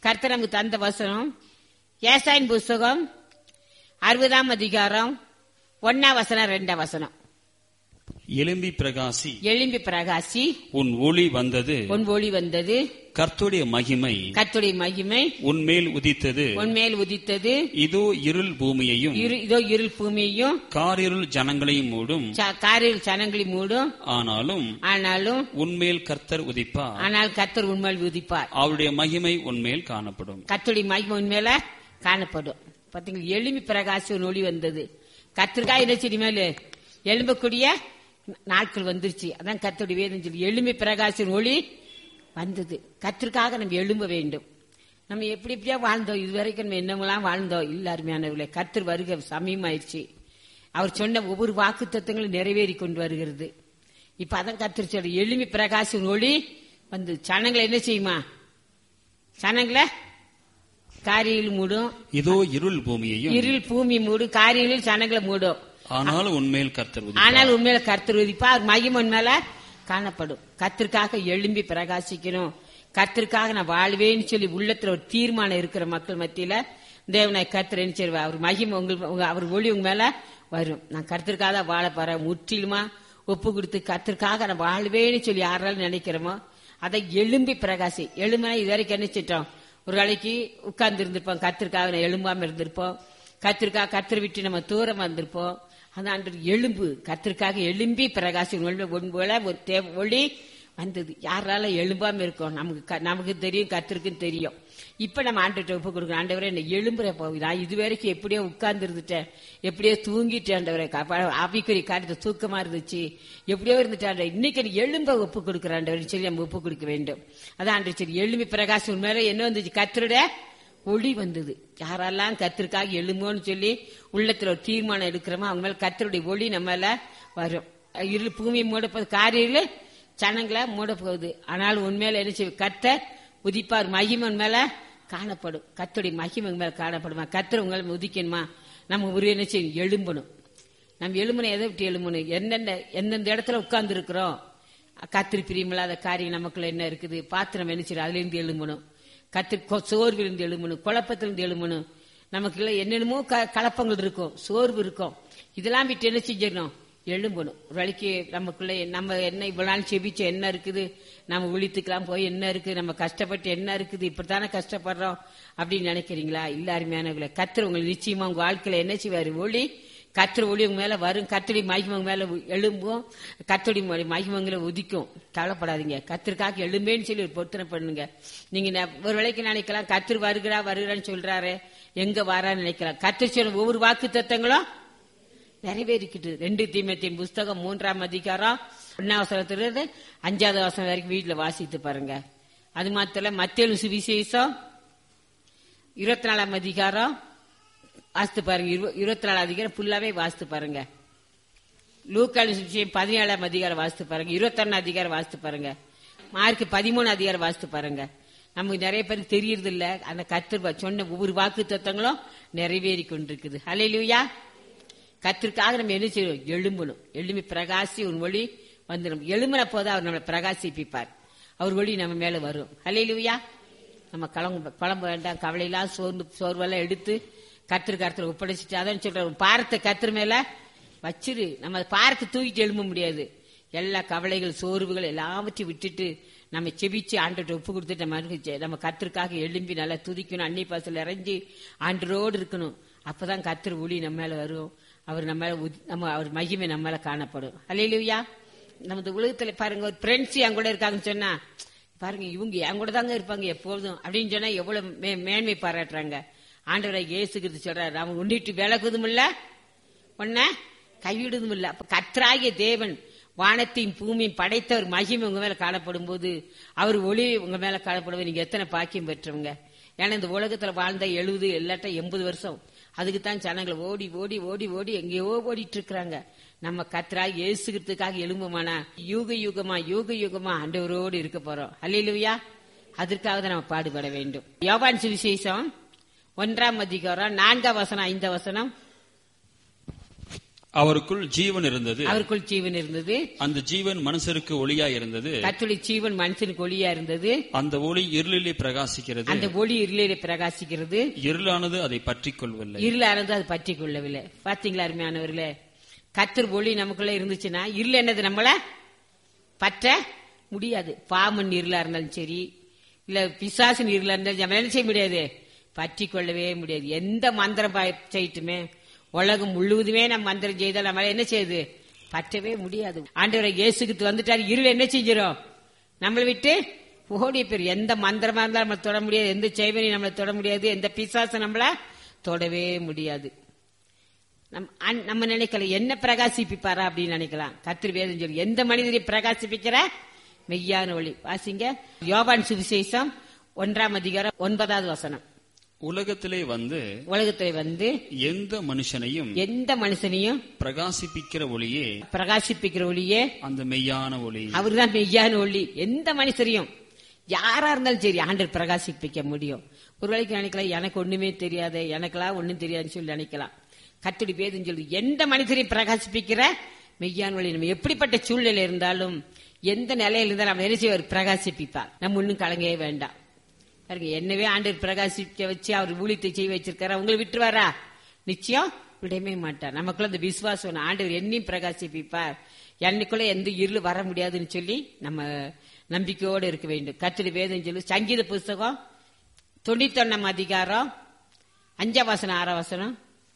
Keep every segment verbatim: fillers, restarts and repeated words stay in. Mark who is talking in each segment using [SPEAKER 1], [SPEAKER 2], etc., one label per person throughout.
[SPEAKER 1] கர்த்தர் நமக்கு தந்த வசனம் ஏசாயின் புஸ்தகம் அறுபதாம் அதிகாரம் ஒன்னாம் வசனம் ரெண்டாம் வசனம்.
[SPEAKER 2] எழும்பி பிரகாசி,
[SPEAKER 1] எழும்பி பிரகாசி,
[SPEAKER 2] உன் ஒளி வந்தது,
[SPEAKER 1] உன் ஒளி வந்தது,
[SPEAKER 2] கர்த்தருடைய மகிமை,
[SPEAKER 1] கர்த்தருடைய மகிமை
[SPEAKER 2] உன்மேல் உதித்தது,
[SPEAKER 1] உன்மேல் உதித்தது,
[SPEAKER 2] இதோ இருள் பூமியையும்,
[SPEAKER 1] இதோ இருள் பூமியையும்
[SPEAKER 2] காரிருள் ஜனங்களையும் மூடும்,
[SPEAKER 1] காரிருள் ஜனங்களை மூடும். ஆனாலும்
[SPEAKER 2] ஆனாலும் உன்மேல் கர்த்தர் உதிப்பார்,
[SPEAKER 1] ஆனால் கர்த்தர் உன்மேல் உதிப்பார்,
[SPEAKER 2] அவருடைய மகிமை உன்மேல் காணப்படும்.
[SPEAKER 1] கர்த்தருடைய மகிமை உன்மேல காணப்படும். பாத்தீங்களா, எழும்பி பிரகாசி ஒரு ஒளி வந்தது. கர்த்தருக்காக என்ன செடி மேல எழும்பக்கூடிய நாட்கள் வந்துருச்சு. அதான் கர்த்தருடைய வேதம் சொல்லி எழும்பி பிரகாசின் ஒளி வந்தது. கர்த்தருக்காக நம்ம எழும்ப வேண்டும். நம்ம எப்படி எப்படியா வாழ்ந்தோம், இதுவரைக்கும் நம்ம என்னவெல்லாம் வாழ்ந்தோம் இல்ல அருமையானவர்களே. கர்த்தர் வருக சமயமாயிருச்சு. அவர் சொன்ன ஒவ்வொரு வாக்கு தத்துவங்களும் நிறைவேறி கொண்டு வருகிறது. இப்ப அதான் கர்த்தர் சொல்ற எழும்பி பிரகாசின் ஒளி வந்து சனங்களை என்ன செய்யுமா, சனங்களை காரியில் மூடும்.
[SPEAKER 2] இதோ இருள் பூமியையும்,
[SPEAKER 1] இருள் பூமி மூடும், காரியங்களில் சனங்களை மூடும்.
[SPEAKER 2] ஆனால் உண்மையில் கர்த்தர்,
[SPEAKER 1] ஆனால் உண்மையில கர்த்தர் உதிப்பா, அவர் மகிமை உண்மையில காணப்படும். கர்த்தருக்காக எழும்பி பிரகாசிக்கணும். கர்த்தருக்காக நான் வாழ்வேன்னு சொல்லி உள்ளத்துல ஒரு தீர்மானம் இருக்கிற மக்கள் மத்தியில தேவனாய் கர்த்தர் என்ன செய்வா, அவர் மகிமை உங்களுக்கு, அவர் ஒளி உங்க மேல வரும். நான் கர்த்தருக்காக தான் வாழ போறேன் முற்றிலுமா ஒப்பு கொடுத்து கர்த்தருக்காக நான் வாழ்வேன்னு சொல்லி யாராலும் நினைக்கிறோமோ அதை எழும்பி பிரகாசி. எழும்பினா இது வரைக்கும் என்ன செஞ்சோம், ஒரு வேளைக்கு உட்கார்ந்து இருந்திருப்போம், கர்த்தருக்காக எழும்பாம இருந்திருப்போம், கர்த்தருக்காக கர்த்தர் விட்டு நம்ம தூரமா இருந்திருப்போம். அதான் எலும்பு கர்த்தருக்காக எழும்பி பிரகாசி ஒளி வந்தது. யாரால எழும்பாம இருக்கோம், நமக்கு நமக்கு தெரியும், கர்த்தருக்கும் தெரியும். இப்ப நம்ம ஆண்டவர்கிட்ட ஒப்பு கொடுக்கணும். ஆண்டவரே என்ன எழும்புற போகுது, நான் இது வரைக்கும் எப்படியோ உட்கார்ந்து இருந்துட்டேன், எப்படியோ தூங்கிட்டேன் ஆண்டவரே, ஆவிக்குரிய காரியத்தை தூக்கமா இருந்துச்சு, எப்படியோ இருந்துட்டேன், இன்னைக்கு எழும்ப ஒப்பு கொடுக்குற ஆண்டவர் சொல்லி நம்ம ஒப்பு கொடுக்க வேண்டும். அதான் ஆண்டவர் சரி எழும்பி பிரகாசி உண்மையில என்ன வந்துச்சு, கர்த்தருடைய ஒளி வந்தது. யாரெல்லாம் கர்த்தருக்காக எழும்போன்னு சொல்லி உள்ளத்துல ஒரு தீர்மானம் எடுக்கிறோமோ அவங்க மேல கர்த்தருடைய ஒளி நம்மள வரும். இருள் பூமியை மூட போகுது, காரியில் சனங்களை மூட போகுது. ஆனால் உண்மையில என்ன செய்யும், கர்த்தர் உதிப்பார், மகிமை மேல காணப்படும். கர்த்தருடைய மகிமை மேல காணப்படுமா, கர்த்தர் உங்களை உதிக்கணுமா, நம்ம ஒரு என்ன செய்யும், எழும்பணும். நம்ம எழும்பணும். எதை விட்டு எழும்பணும், என்னென்ன எந்தெந்த இடத்துல உட்கார்ந்து இருக்கிறோம், கர்த்தர் பிரியமில்லாத காரியம் நமக்குள்ள என்ன இருக்குது பார்த்து நம்ம என்ன செய்யணும், அதுல இருந்து எழும்பணும். கத்திர சோர்விலிருந்து எழும்பணும், குழப்பத்திலிருந்து எழும்பணும். நமக்கு இல்லை என்னென்னமோ கலப்பங்கள் இருக்கும், சோர்வு இருக்கும், இதெல்லாம் விட்டு என்ன செஞ்சிடணும், எழும்பணும். ஒரு வேளைக்கு நமக்குள்ள நம்ம என்ன இவ்வளவு நாள் செபிச்ச என்ன இருக்குது, நம்ம விழித்துக்கலாம் போய் என்ன இருக்குது, நம்ம கஷ்டப்பட்டு என்ன இருக்குது, இப்படித்தானே கஷ்டப்படுறோம் அப்படின்னு நினைக்கிறீங்களா? இல்ல அருமையானவர்களே, கர்த்தர் உங்களுக்கு நிச்சயமா உங்க வாழ்க்கையில என்ன செய்வாரு, ஒளி கர்த்தர் ஒளி உங்க மேல வரும், கர்த்தருடைய மகிமை மேல எழும்பும், கர்த்தருடைய மகிமைங்களை உதிக்கும். கவலைப்படாதீங்க, கர்த்தருக்காக எழும்பேன்னு சொல்லி ஒரு பொருத்தனை பண்ணுங்க. நீங்க ஒரு வேளைக்கு நினைக்கலாம், கர்த்தர் வருகிறா வருகிறான்னு சொல்றாரு, எங்க வாரான்னு நினைக்கலாம். கர்த்தர் சொன்ன ஒவ்வொரு வாக்கு தத்தங்களும் நிறைவேறிக்கிட்டு. ரெண்டு தீமோத்தேயு புஸ்தகம் மூன்றாம் அதிகாரம் ஒன்னாம் வசனத்திலிருந்து அஞ்சாவது வசனம் வரைக்கும் வீட்டுல வாசித்து பாருங்க. அது மாத்திரம் மத்தேயு சுவிசேஷம் இருபத்தி நாலாம் அதிகாரம் வாசித்து பாருங்க. இருபத்தி நாலாம் அதிகாரம் ஃபுல்லாவே வாசித்து பாருங்க. லூக்கான சுவிசேஷம் பதினேழாம் அதிகாரம் வாசித்து பாருங்க. இருபத்தி ஒன்னு அதிகாரம் வாசித்து பாருங்க. மார்க் பதிமூணு அதிகாரம் வாசித்து பாருங்க. நமக்கு நிறைய பேருக்கு தெரியறது இல்ல, அந்த கர்த்தர் சொன்ன ஒவ்வொரு வாக்கு தத்தங்களும் நிறைவேறி கொண்டிருக்குது. ஹல்லேலூயா. கர்த்தருக்காக நம்ம என்ன செய்யணும், எழும்பணும். எழும்பி பிரகாசி ஒரு ஒளி வந்து நம்ம எழும்பின போது அவர் நம்மளை பிரகாசிப்பிப்பார், அவர் ஒளி நம்ம மேல வரும். ஹல்லேலூயா. நம்ம கிளம்ப குழம்ப வேண்டாம், கவலையெல்லாம் சோர்ந்து சோர்வெல்லாம் எடுத்து கர்த்தர் கர்த்தர் ஒப்படைச்சிட்டு அதான் சொல்றோம், பாரத்தை கர்த்தர் மேல வச்சிரு. நம்ம பாரத்தை தூக்கிட்டு எழும்ப முடியாது. எல்லா கவலைகள் சோர்வுகள் எல்லாவற்றையும் விட்டுட்டு நம்ம செபிச்சு ஆண்டோட ஒப்பு கொடுத்துட்டு நம்ம நம்ம கர்த்தருக்காக எழும்பி நல்லா துதிக்கணும். அன்னி பாசல் இறங்கி ஆண்டரோடு இருக்கணும். அப்பதான் கர்த்தர் ஒளி நம்ம மேல வரும், அவர் நம்ம நம்ம அவர் மகிமை நம்ம மேல காணப்படும். ஹல்லேலூயா. நமது உலகத்துல பாருங்க, ஒரு ஃப்ரெண்ட்ஸ் என் கூட இருக்காங்கன்னு சொன்னா பாருங்க, இவங்க என் கூட தாங்க இருப்பாங்க எப்போதும் அப்படின்னு சொன்னா எவ்வளவு மேன்மை பாராட்டுறாங்க. ஆண்டவரை இயேசுகிறது சொல்றாரு, நாம உன்னிட்டு விலகுதும் இல்ல, உன்ன கைவிடுதும் இல்ல. அப்ப கர்த்தராகிய தேவன் வானத்தையும் பூமியும் படைத்தவர் மகிமை உங்க மேல காணப்படும் போது அவர் ஒளி உங்க மேல காணப்படுவது நீங்க எத்தனை பாக்கியம் பெற்றவங்க. ஏன்னா இந்த உலகத்துல வாழ்ந்த எழுபது இல்லாட்ட எண்பது வருஷம் அதுக்குத்தான் ஜனங்களை ஓடி ஓடி ஓடி ஓடி எங்கேயோ ஓடிட்டு இருக்கிறாங்க. நம்ம கர்த்தராகிய இயேசுகிறதுக்காக எழும்புமானா யூக யுகமா யூக யுகமா ஆண்டவரோடு இருக்க போறோம். ஹல்லேலூயா. அதற்காக தான் நம்ம பாடுபட வேண்டும். யோவான் சுவிசேஷம் ஒன்றாம் அதிகாரம் நான்காம் வசனம் ஐந்தாம் வசனம்.
[SPEAKER 2] அவருக்குள் ஜீவன் இருந்தது.
[SPEAKER 1] அவருக்குள் ஜீவன் இருந்தது.
[SPEAKER 2] அந்த ஜீவன் மனுஷருக்கு ஒளியா இருந்தது.
[SPEAKER 1] கர்த்தருடைய ஜீவன் மனுஷனுக்கு ஒளியா இருந்தது.
[SPEAKER 2] அந்த ஒளி இருளிலே பிரகாசிக்கிறது.
[SPEAKER 1] அந்த ஒளி இருளிலே பிரகாசிக்கிறது.
[SPEAKER 2] இருளானது அதை பற்றிக் கொள்ளவில்லை.
[SPEAKER 1] இருளானது அது பற்றிக் கொள்ளவில்லை. பாத்தீங்களா அருமையானவர்களே, கர்த்தர் ஒளி நமக்குள்ள இருந்துச்சுன்னா இருள் என்னது நம்மள பற்ற முடியாது. பாமன் இருளா இருந்தாலும் சரி, இல்ல பிசாசின் இருளா இருந்தாலும் நம்ம என்ன செய்ய முடியாது, பற்றி கொள்ளவே முடியாது. எந்த மந்திரம் செய்யட்டுமே, உலகம் முழுவதுமே நம்ம மந்திரம் செய்தால் நம்மளால என்ன செய்யுது, பற்றவே முடியாது. ஆண்டவரை இயேசுக்கு வந்துட்டாரு, இருள் என்ன செஞ்சிடும், நம்மளை விட்டு ஓடிய பேர். எந்த மந்திரமா இருந்தாலும் நம்மளை தொட முடியாது, எந்த செய்வனையும் நம்மளை தொட முடியாது, எந்த பிசாசம் நம்மள தொடவே முடியாது. நம்ம நினைக்கல என்ன பிரகாசிப்பிப்பாரா அப்படின்னு நினைக்கலாம். கர்த்தர் வேதம் சொல்லி எந்த மனிதரை பிரகாசிப்பிக்கிற மெய்யான ஒளி. வாசிங்க யோவான் சுவிசேஷம் ஒன்றாம் அதிகாரம் ஒன்பதாவது வசனம்.
[SPEAKER 2] உலகத்திலே வந்து
[SPEAKER 1] உலகத்திலே வந்து
[SPEAKER 2] எந்த மனுஷனையும்
[SPEAKER 1] எந்த மனுஷனையும்
[SPEAKER 2] பிரகாசிப்பிக்கிற ஒளியே
[SPEAKER 1] பிரகாசிப்பிக்கிற ஒளியே
[SPEAKER 2] அந்த மெய்யான ஒளி. அவர்தான்
[SPEAKER 1] மெய்யான ஒளி. எந்த மனுஷரையும் யாரா இருந்தாலும் சரி ஆண்டவர் பிரகாசிப்பிக்க முடியும். ஒரு வேளைக்கு நினைக்கலாம் எனக்கு ஒண்ணுமே தெரியாது, எனக்கெல்லாம் ஒண்ணும் தெரியாதுன்னு சொல்லி நினைக்கலாம். கர்த்தருடைய வேதம் சொல்லுது எந்த மனிதரையும் பிரகாசிப்பிக்கிற மெய்யான ஒளி. நம்ம எப்படிப்பட்ட சூழ்நிலை இருந்தாலும் எந்த நிலையில இருந்தாலும் நம்ம என்ன செய்வார், பிரகாசிப்பிப்பார். நம்ம ஒன்னும் கலங்கவே வேண்டாம். என்னவே ஆண்டவர் பிரகாசிக்க வச்சு அவர் ஊழியத்தை செய்ய வச்சிருக்காரு, உங்களை விட்டுருவாரா? நிச்சயம் விடவே மாட்டார். நமக்குள்ள அந்த விசுவாசம், ஆண்டவர் என்னையும் பிரகாசிப்பிப்பார், என்னைக்குள்ள எந்த இருள் வர முடியாதுன்னு சொல்லி நம்ம நம்பிக்கையோடு இருக்க வேண்டும். கர்த்தருடைய வேதம் சொல்லு சங்கீத புஸ்தகம் தொண்ணூத்தி ஒன்னாம் அதிகாரம் அஞ்சாம் வசனம் ஆறாம் வசனம்.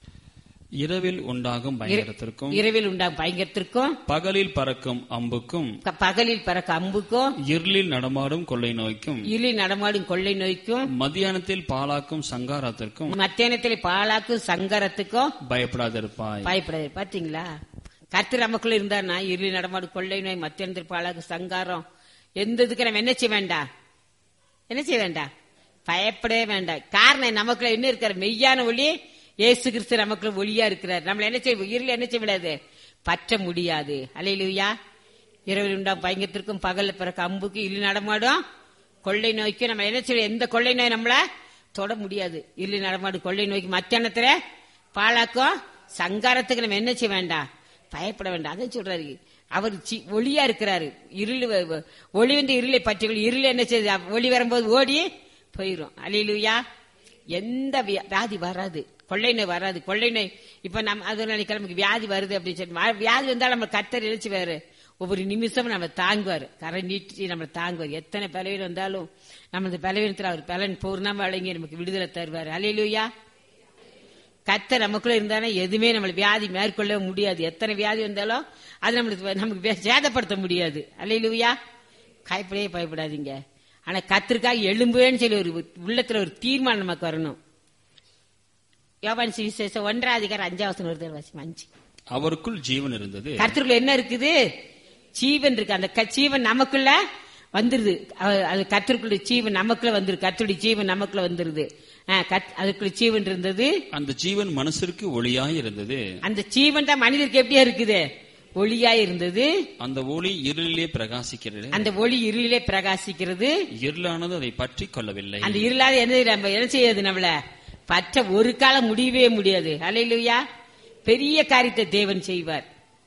[SPEAKER 2] இரவில் உண்டாகும் பயங்கரத்திற்கும்
[SPEAKER 1] இரவில் உண்டாகும் பயங்கரத்திற்கும்
[SPEAKER 2] பகலில் பறக்கும் அம்புக்கும்
[SPEAKER 1] பகலில் பறக்கும் அம்புக்கும்
[SPEAKER 2] இருளில் நடமாடும் கொள்ளை நோய்க்கும்
[SPEAKER 1] இருளில் நடமாடும் கொள்ளை நோய்க்கும்
[SPEAKER 2] மத்தியானத்தில் பாலாக்கும் சங்காரத்திற்கும்
[SPEAKER 1] மத்தியானத்தில் பாலாக்கும் சங்காரத்துக்கும்
[SPEAKER 2] பயப்படாதிருப்பாய்.
[SPEAKER 1] பயப்படாது. பாத்தீங்களா, கர்த்தர் நமக்குள்ள இருந்தாருன்னா இருளில் நடமாடும் கொள்ளை நோய், மத்தியானத்தில் பாலாக்கும் சங்காரம், எந்த இதுக்கு நம்ம என்ன செய்ய வேண்டாம், என்ன செய்ய வேண்டாம், பயப்படவே வேண்டாம். காரணம் நமக்குள்ள என்ன இருக்காரு, மெய்யான ஒளி இயேசு கிறிஸ்து நமக்குள்ள ஒளியா இருக்கிறார். நம்மள என்ன செய்ய, இருள் என்ன செய்ய முடியாது, பற்ற முடியாது. அல்லேலூயா. இரவில் உண்டாம் பயங்கரத்திற்கும் பகல்ல பிறக்க அம்புக்கு இருள் நடமாடும் கொள்ளை நோய்க்கு நம்ம என்ன செய்ய, எந்த கொள்ளை நோய் நம்மள தொட முடியாது. இருள் நடமாடும் கொள்ளை நோய்க்கு மத்தியானத்துல பாலாக்கும் சங்காரத்துக்கு நம்ம என்ன செய்ய வேண்டாம், பயப்பட வேண்டாம். அதை சொல்றாரு, அவர் ஒளியா இருக்கிறாரு. இருள் ஒளி வந்து இருளை பற்றி, இருள் என்ன செய்யுது, ஒளி வரும்போது ஓடி போயிரும். அல்லேலூயா. எந்த வியாதி வராது, கொள்ளை நோய் வராது. கொள்ளை நோய் இப்ப நம்ம அது நினைக்கலாம், நமக்கு வியாதி வருது அப்படின்னு சொல்லி, வியாதி வந்தாலும் நம்ம கர்த்தர் நினைச்சுவாரு, ஒவ்வொரு நிமிஷமும் நம்ம தாங்குவாரு, கரை நீட்டி நம்ம தாங்குவார். எத்தனை பலவீனம் வந்தாலும் நம்ம இந்த பலவீனத்தில் அவர் பலன் பூர்ணமா வழங்கி நமக்கு விடுதலை தருவார். அல்லேலூயா. கர்த்தர் நமக்குள்ள இருந்தாலும் எதுவுமே நம்மள வியாதி மேற்கொள்ளவே முடியாது. எத்தனை வியாதி வந்தாலும் அது நம்மளுக்கு நமக்கு சேதப்படுத்த முடியாது. அல்லேலூயா. பயப்படவே பயப்படாதீங்க. ஆனா கர்த்தருக்காக எழும்புவேன்னு சொல்லி ஒரு உள்ளத்துல ஒரு தீர்மானம் நமக்கு வரணும். யோவான் சுவிசேஷம் ஒன்றாம் அதிகாரம் அஞ்சாம் வசனம் வருது, அஞ்சு.
[SPEAKER 2] அவருக்குள் ஜீவன் இருந்தது.
[SPEAKER 1] கர்த்தருக்குள்ள என்ன இருக்குது, ஜீவன் இருக்கு. அந்த ஜீவன் நமக்குள்ள வந்துருது. அது கர்த்தருக்குள்ள ஜீவன் நமக்குள்ள வந்துரு, கர்த்தருடைய ஜீவன் நமக்குள்ள வந்துருது. அதுக்குள்ள ஜீவன் இருந்தது.
[SPEAKER 2] அந்த ஜீவன் மனுஷருக்கு ஒளியாய் இருந்தது.
[SPEAKER 1] அந்த ஜீவன் தான் மனிதருக்கு எப்படியா இருக்குது, ஒளியாய் இருந்தது.
[SPEAKER 2] அந்த ஒளி இருளிலே பிரகாசிக்கிறது. அந்த
[SPEAKER 1] ஒளி இருளிலே பிரகாசிக்கிறது.
[SPEAKER 2] இருளானது அதை பற்றி கொள்ளவில்லை.
[SPEAKER 1] அந்த இருளாத என்ன நம்ம என்ன செய்யாது, நம்மள பற்ற ஒரு காலம் முடியவே முடியாது. அல்லேலூயா. பெரிய காரியத்தை தேவன் செய்வார்.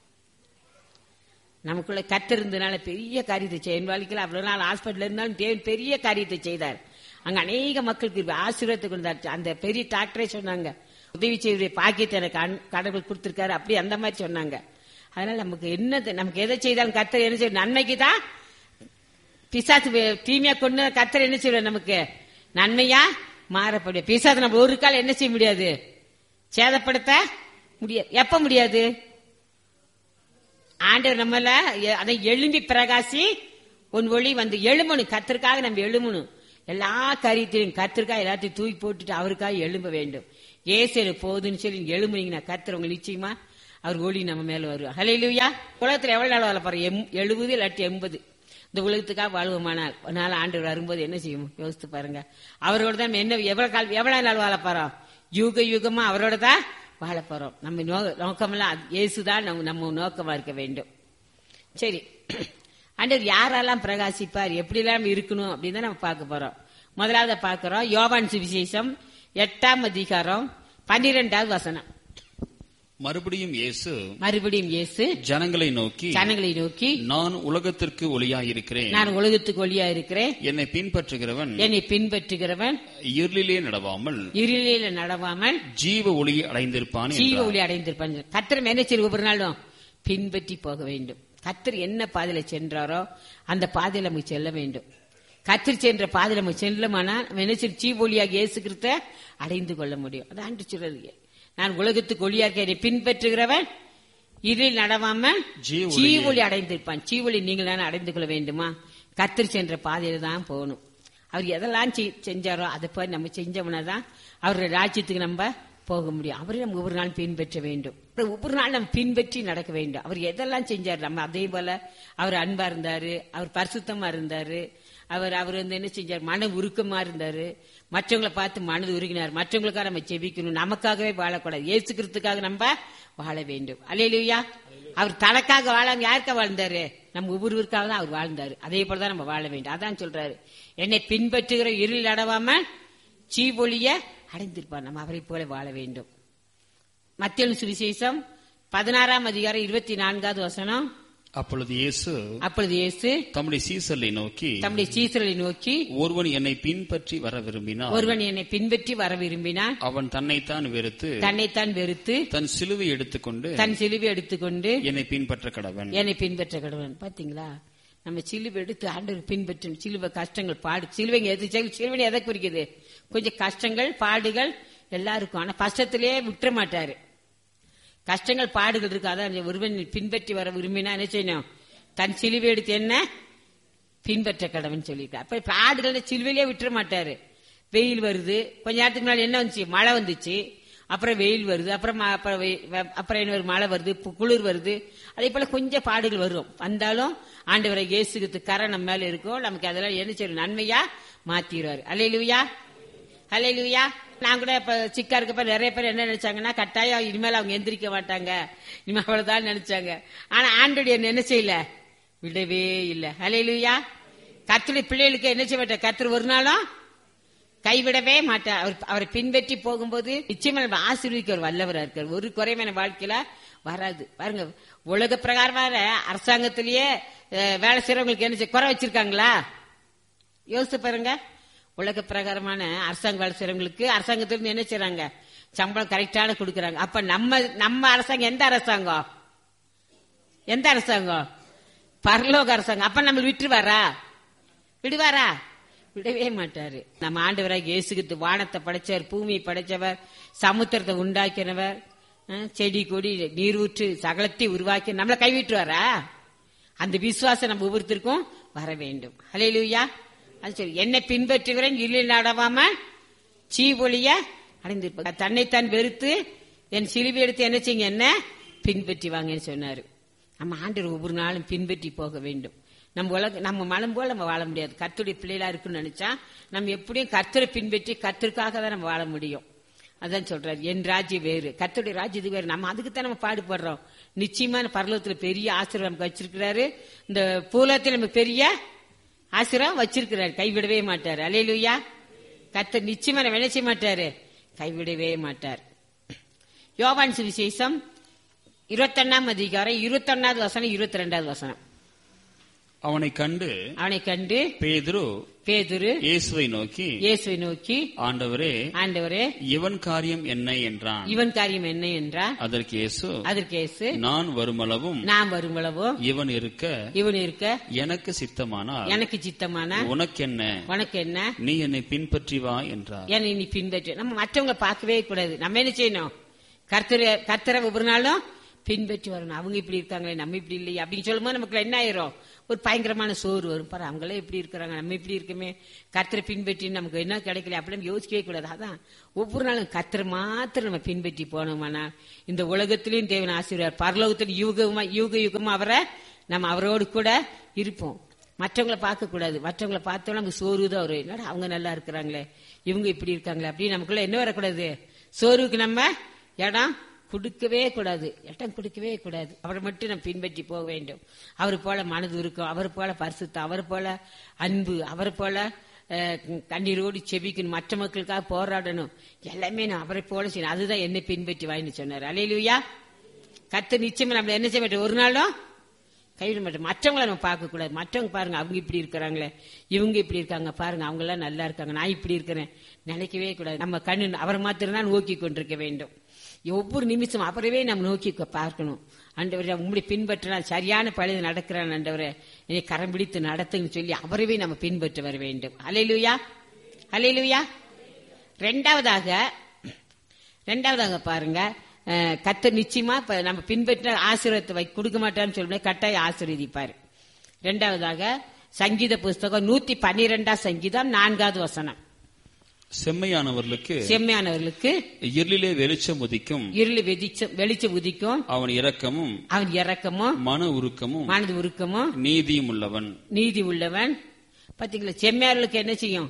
[SPEAKER 1] நமக்குள்ள கர்த்தர் இருந்தனால பெரிய காரியத்தை செய்ய, என் வாழ்க்கையில் அவ்வளவு நாள் ஹாஸ்பிட்டல் இருந்தாலும் தேவன் பெரிய காரியத்தை செய்தார். அங்க அநேக மக்களுக்கு ஆசீர்வாதத்தை கொடுத்தாரு. அந்த பெரிய டாக்டரே சொன்னாங்க, உதவி செய்வதை பாக்கியத்தை எனக்கு கடவுள் கொடுத்திருக்காரு, அப்படி அந்த மாதிரி சொன்னாங்க. அதனால நமக்கு என்ன, நமக்கு எதை செய்தாலும் கர்த்தர் என்ன செய்ய, நன்மைக்கு தான். பிசாசு தீமையா கொண்டு கர்த்தர் என்ன செய்வார், நமக்கு நன்மையா மாறப்படும். பிசாசு நம்ம ஒரு காலம் என்ன செய்ய முடியாது, சேதப்படுத்த முடியாது. எப்ப முடியாது, ஆண்டவர் நம்மள அதை எழும்பி பிரகாசி உன் ஒளி வந்து எழும்பணும். கர்த்தருக்காக நம்ம எழும்பணும். எல்லா காரியத்திலும் கர்த்தருக்காக எல்லாத்தையும் தூக்கி போட்டுட்டு அவருக்காக எழும்ப வேண்டும். ஏசு போதுன்னு சொல்லி எழும்புனீங்கன்னா கர்த்தர் உங்க நிச்சயமா அவர் ஒளி நம்ம மேல வருவார். ஹல்லேலூயா. உலகத்துல எவ்வளவு நாள் வாழ போறோம், எழுபது இல்லாட்டி எண்பது. இந்த உலகத்துக்காக வாழ்வோமானால் ஒரு நாள் ஆண்டவர் வரும்போது என்ன செய்யும் யோசித்து பாருங்க. அவரோட தான் என்ன எவ்வளவு கால் எவ்வளவு நாள் வாழ போறோம், யுக யுகமா அவரோட தான் வாழ போறோம். நம்ம நோக்கமெல்லாம் இயேசுதான் நம்ம நோக்கமா இருக்க வேண்டும். சரி, ஆண்டவர் யாரெல்லாம் பிரகாசிப்பார், எப்படி எல்லாம் இருக்கணும் அப்படின்னு தான் நம்ம பார்க்க போறோம். முதலாவது பார்க்கிறோம் யோவான் சுவிசேஷம் எட்டாம் அதிகாரம் பன்னிரெண்டாவது வசனம்.
[SPEAKER 2] மறுபடியும் இயேசு
[SPEAKER 1] மறுபடியும் இயேசு
[SPEAKER 2] ஜனங்களை நோக்கி
[SPEAKER 1] ஜனங்களை நோக்கி
[SPEAKER 2] நான் உலகத்திற்கு ஒளியாயிருக்கிறேன்.
[SPEAKER 1] நான் உலகத்துக்கு ஒளியா இருக்கிறேன்.
[SPEAKER 2] என்னை பின்பற்றுகிறவன்
[SPEAKER 1] என்னை பின்பற்றுகிறவன்
[SPEAKER 2] இருளிலே நடவாமல்
[SPEAKER 1] இருளிலே நடவாமல்
[SPEAKER 2] ஜீவ ஒளியை அடைந்திருப்பான்.
[SPEAKER 1] ஜீவ ஒளி அடைந்திருப்பான். கர்த்தர் என்ன செய்ய ஒவ்வொரு நாளும் பின்பற்றி போக வேண்டும். கர்த்தர் என்ன பாதையில சென்றாரோ அந்த பாதையில நம்ம செல்ல வேண்டும். கர்த்தர் சென்ற பாதையில நம்ம செல்லமானா என்ன செய்ய ஜீவ ஒளியாக இயேசு கிறிஸ்துவை அடைந்து கொள்ள முடியும். அதான் சொல்றது, நான் உலகத்துக்கு ஒளியா இருக்க பின்பற்றுகிறவன் இதில் நடவாம ஜீவ ஒளி அடைந்திருப்பான். ஜீவ ஒளி நீங்கள் தானே அடைந்து கொள்ள வேண்டுமா? கர்த்தர் சென்ற பாதையில தான் போகணும். அவர் எதெல்லாம் செஞ்சாரோ அதை போய் நம்ம செஞ்சோம்னா தான் அவருடைய ராஜ்யத்துக்கு நம்ம போக முடியும். அவரை நம்ம ஒவ்வொரு நாள் பின்பற்ற வேண்டும். ஒவ்வொரு நாள் நம்ம பின்பற்றி நடக்க வேண்டும். அவர் எதெல்லாம் செஞ்சாரு நம்ம அதே போல அவர் அன்பா இருந்தாரு, அவர் பரிசுத்தமா இருந்தாரு, அவர் அவர் வந்து என்ன செஞ்சார், மன உருக்கமா இருந்தாரு, மற்றவங்களை பார்த்து மனது உருகினார். மற்றவங்களுக்காக நம்ம ஜெபிக்கணும், நமக்காகவே வாழக்கூடாது, இயேசு கிறிஸ்துக்காக நம்ம வாழ வேண்டும். அல்லேலூயா. அவர் தனக்காக வாழாம யாருக்கா வாழ்ந்தாரு? நம்ம ஒவ்வொருவருக்காக தான் அவர் வாழ்ந்தாரு. அதே போலதான் நம்ம வாழ வேண்டும். அதான் சொல்றாரு, என்னை பின்பற்றுகிற இருள் அடவாம சீவொளிய அடைந்திருப்பார். நம்ம அவரை போல வாழ வேண்டும். மத்தேயு சுவிசேஷம் பதினாறாம் அதிகாரம் இருபத்தி நான்காவது வசனம்.
[SPEAKER 2] அப்பொழுது இயேசு
[SPEAKER 1] அப்பொழுது இயேசு
[SPEAKER 2] தம்முடைய சீசர்களை நோக்கி
[SPEAKER 1] தம்முடைய சீசர்களை நோக்கி
[SPEAKER 2] ஒருவன் என்னை பின்பற்றி வர விரும்பினான்
[SPEAKER 1] ஒருவன் என்னை பின்பற்றி வர விரும்பினான்
[SPEAKER 2] அவன் தன்னைத்தான் வெறுத்து
[SPEAKER 1] தன்னைத்தான் வெறுத்து
[SPEAKER 2] தன் சிலுவை எடுத்துக்கொண்டு
[SPEAKER 1] தன் சிலுவை எடுத்துக்கொண்டு
[SPEAKER 2] என்னை பின்பற்ற கடவன்
[SPEAKER 1] என்னை பின்பற்ற கடவன். பாத்தீங்களா, நம்ம சிலுவை எடுத்து ஆண்டவர் பின்பற்றும். சிலுவை கஷ்டங்கள் பாடு சிலுவைங்க எது சிலுவை எதை குறிக்குது? கொஞ்சம் கஷ்டங்கள் பாடுகள் எல்லாருக்கும். ஆனா கஷ்டத்திலேயே விட்டுற மாட்டாரு. கஷ்டங்கள் பாடுகள் இருக்கு. அதான் ஒருவன் பின்பற்றி வர விரும்பினா என்ன செய்யணும்? தன் சிலுவை எடுத்து என்ன பின்பற்ற கடவன் சொல்லியிருக்காரு. அப்ப பாடுகள் சிலுவையிலே விட்டுற மாட்டாரு. வெயில் வருது, கொஞ்ச நேரத்துக்கு முன்னாடி என்ன வந்துச்சு? மழை வந்துச்சு. அப்புறம் வெயில் வருது, அப்புறம் அப்புறம் என்ன ஒரு மழை வருது, குளிர் வருது. அதே போல கொஞ்சம் பாடுகள் வரும். வந்தாலும் ஆண்டவரை இயேசுக்கு கரை நம்ம மேல இருக்கும். நமக்கு அதெல்லாம் என்ன செய்யணும்? நன்மையா மாத்திடுவாரு. அல்லேலூயா, அல்லேலூயா. நான் கூட இப்ப சிக்கா இருக்கப்ப நிறைய பேர் என்ன நினைச்சாங்கன்னா, கட்டாயம் இனிமேல் அவங்க எந்திரிக்க மாட்டாங்க, இனிமேல் அவ்வளவுதான் நினைச்சாங்க. ஆனா ஆண்டோடைய என்ன செய்யல, விடவே இல்லை. அல்லேலூயா. கர்த்தருடைய பிள்ளைகளுக்கு என்ன செய்ய மாட்டார்? கர்த்தர் ஒரு நாளும் கைவிடவே மாட்டார். அவர் அவரை பின்பற்றி போகும்போது நிச்சயமா நம்ம ஆசீர்வதிக்க ஒரு வல்லவரா இருக்கார். ஒரு குறைவான வாழ்க்கையில வராது. பாருங்க, உலக பிரகாரமான அரசாங்கத்திலேயே வேலை செய்யறவங்களுக்கு என்ன குறை வச்சிருக்காங்களா? யோசிச்சு பாருங்க. உலக பிரகாரமான அரசாங்க வேலை செய்யறவங்களுக்கு அரசாங்கத்திலிருந்து என்ன செய்யறாங்க? சம்பளம் கரெக்டான கொடுக்கறாங்க. அப்ப நம்ம நம்ம அரசாங்கம் எந்த அரசாங்கம்? எந்த அரசாங்கம்? பரலோக அரசாங்கம். அப்ப நம்ம விட்டுருவாரா? விடுவாரா? விடவே மாட்டாரு. நம்ம ஆண்டவராக இயேசுகிறிஸ்து வானத்தை படைச்சவர், பூமியை படைச்சவர், சமுத்திரத்தை உண்டாக்கினவர், செடி கொடி நீரூற்று சகலத்தை உருவாக்கி நம்மளை கைவிட்டுவாரா? அந்த விசுவாசம் நம்ம ஒவ்வொருத்தருக்கும் வர வேண்டும். அல்லேலூயா. அது சரி, என்னை பின்பற்றுகிறேன் இருளில் நடவாம சீவொளிய அடைந்திருப்பார். தன்னைத்தான் வெறுத்து என் சிலுவை எடுத்து என்ன செய்யுங்க, என்ன பின்பற்றி வாங்கன்னு சொன்னாரு. நம்ம ஆண்டவர் ஒவ்வொரு நாளும் பின்பற்றி போக வேண்டும். நம்ம உலக நம்ம மனம் போல நம்ம வாழ முடியாது. கர்த்தருடைய பிள்ளைகளா இருக்குன்னு நினைச்சா நம்ம எப்படியும் கர்த்தரை பின்பற்றி கர்த்தருக்காக தான் நம்ம வாழ முடியும். அதான் சொல்றாரு, என் ராஜ்யம் வேறு, கர்த்தருடைய ராஜ்யத்துக்கு வேறு. நம்ம அதுக்குத்தான் நம்ம பாடுபடுறோம். நிச்சயமான பரலோகத்துல பெரிய ஆசீர்வாதம் நமக்கு வச்சிருக்கிறாரு. இந்த பூலோகத்தில் நமக்கு பெரிய ஆசீர்வாதம் வச்சிருக்கிறாரு. கைவிடவே மாட்டாரு. அல்லேலூயா. கர்த்தர் நிச்சயமா நம்ம என்ன செய்ய மாட்டாரு? கைவிடவே மாட்டார். யோவான் சுவிசேஷம் இருபத்தி ஒன்னாம் அதிகாரம் இருபத்தி ஒன்னாவது வசனம் இருபத்தி ரெண்டாவது வசனம்.
[SPEAKER 2] அவனை கண்டு
[SPEAKER 1] அவனை கண்டு
[SPEAKER 2] பேதுரு
[SPEAKER 1] பேதுரு
[SPEAKER 2] இயேசுவை நோக்கி
[SPEAKER 1] இயேசுவை நோக்கி
[SPEAKER 2] ஆண்டவரே
[SPEAKER 1] ஆண்டவரே
[SPEAKER 2] இவன் காரியம் என்ன என்றான்.
[SPEAKER 1] இவன் காரியம் என்ன என்றார்.
[SPEAKER 2] அதற்கு இயேசு
[SPEAKER 1] அதற்கு இயேசு
[SPEAKER 2] நான் வருமளவும்
[SPEAKER 1] நான் வருமளவும்
[SPEAKER 2] இவன் இருக்க
[SPEAKER 1] இவன் இருக்க
[SPEAKER 2] எனக்கு சித்தமானால்
[SPEAKER 1] எனக்கு சித்தமான
[SPEAKER 2] உனக்கு என்ன
[SPEAKER 1] உனக்கு என்ன
[SPEAKER 2] நீ என்னை பின்பற்றி வா என்றார்.
[SPEAKER 1] என்னை நீ பின்பற்றி. நம்ம மற்றவங்க பார்க்கவே கூடாது. நம்ம என்ன செய்யணும்? கர்த்தரை கர்த்தரை ஒவ்வொரு நாளும் பின்பற்றி வரணும். அவங்க இப்படி இருக்காங்களே, நம்ம இப்படி இல்லையே அப்படின்னு சொல்லும்போது நமக்கு என்ன ஆயிரும்? ஒரு பயங்கரமான சோறு வரும். பாரு, அவங்களே எப்படி இருக்கிறாங்க, நம்ம இப்படி இருக்குமே, கர்த்தரை பின்பற்றி நமக்கு என்ன கிடைக்கல அப்படின்னு யோசிக்கவே கூடாது. அதான் ஒவ்வொரு நாளும் கர்த்தரை மாத்திரம் நம்ம பின்பற்றி போனோம்னா இந்த உலகத்திலையும் தேவன் ஆசீர்வார், பரலோகத்தில் யுகமா யுக யுகமா அவரை நம்ம அவரோடு கூட இருப்போம். மற்றவங்களை பார்க்க கூடாது. மற்றவங்களை பார்த்தோம்னா நமக்கு சோறு தான் வரும். என்னடா அவங்க நல்லா இருக்கிறாங்களே, இவங்க இப்படி இருக்காங்களே அப்படின்னு நமக்குள்ள என்ன வரக்கூடாது? சோறுக்கு நம்ம இடம் கொடுக்கவே கூடாது. இடம் கொடுக்கவே கூடாது. அவரை மட்டும் நம்ம பின்பற்றி போக வேண்டும். அவர் போல மனது இருக்கும், அவர் போல பரிசுத்தம், அவர் போல அன்பு, அவர் போல கண்ணீரோடு செபிக்கணும், மற்ற மக்களுக்காக போராடணும். எல்லாமே நான் அவரை போல செய்யணும். அதுதான் என்னை பின்பற்றி வாயின்னு சொன்னார். அல்லேலூயா. கர்த்தர் நிச்சயமா நம்மள என்ன செய்ய மாட்டோம், ஒரு நாளும் கைவிட மாட்டோம். மற்றவங்கள நம்ம பார்க்க கூடாது. மற்றவங்க பாருங்க, அவங்க இப்படி இருக்கிறாங்களே, இவங்க இப்படி இருக்காங்க பாருங்க, அவங்க எல்லாம் நல்லா இருக்காங்க, நான் இப்படி இருக்கிறேன் நினைக்கவே கூடாது. நம்ம கண்ணு அவரை மாத்திரம் தான் நோக்கி கொண்டிருக்க வேண்டும். ஒவ்வொரு நிமிஷம் அவரவே நம்ம நோக்கி பார்க்கணும். ஆண்டவரே உங்களை பின்பற்றினா சரியான பழுது நடக்கிறான், ஆண்டவரே என்னை கரம் பிடித்து நடத்துன்னு சொல்லி அவரவே நம்ம பின்பற்ற வர வேண்டும். அல்லேலூயா, அல்லேலூயா. ரெண்டாவதாக ரெண்டாவதாக பாருங்க, கர்த்தர் நிச்சயமா நம்ம பின்பற்ற ஆசீர்வாதத்தை கொடுக்க மாட்டான்னு சொல்ல கட்டாயம் ஆசீர்வதிப்பாரு. இரண்டாவதாக சங்கீத புஸ்தகம் நூத்தி பன்னிரெண்டாம் சங்கீதம் நான்காவது வசனம்.
[SPEAKER 2] செம்மையானவர்களுக்கு
[SPEAKER 1] செம்மையானவர்களுக்கு
[SPEAKER 2] இருளிலே வெளிச்சம் உதிக்கும்,
[SPEAKER 1] இருளி வெளிச்சம் வெளிச்சம் உதிக்கும்.
[SPEAKER 2] அவன் இரக்கமும்
[SPEAKER 1] அவன் இரக்கமும்
[SPEAKER 2] மன உருக்கமும்
[SPEAKER 1] மனது உருக்கமும்
[SPEAKER 2] நீதியும் உள்ளவன்.
[SPEAKER 1] நீதி உள்ளவன். பாத்தீங்களா, செம்மையாளர்களுக்கு என்ன செய்யும்,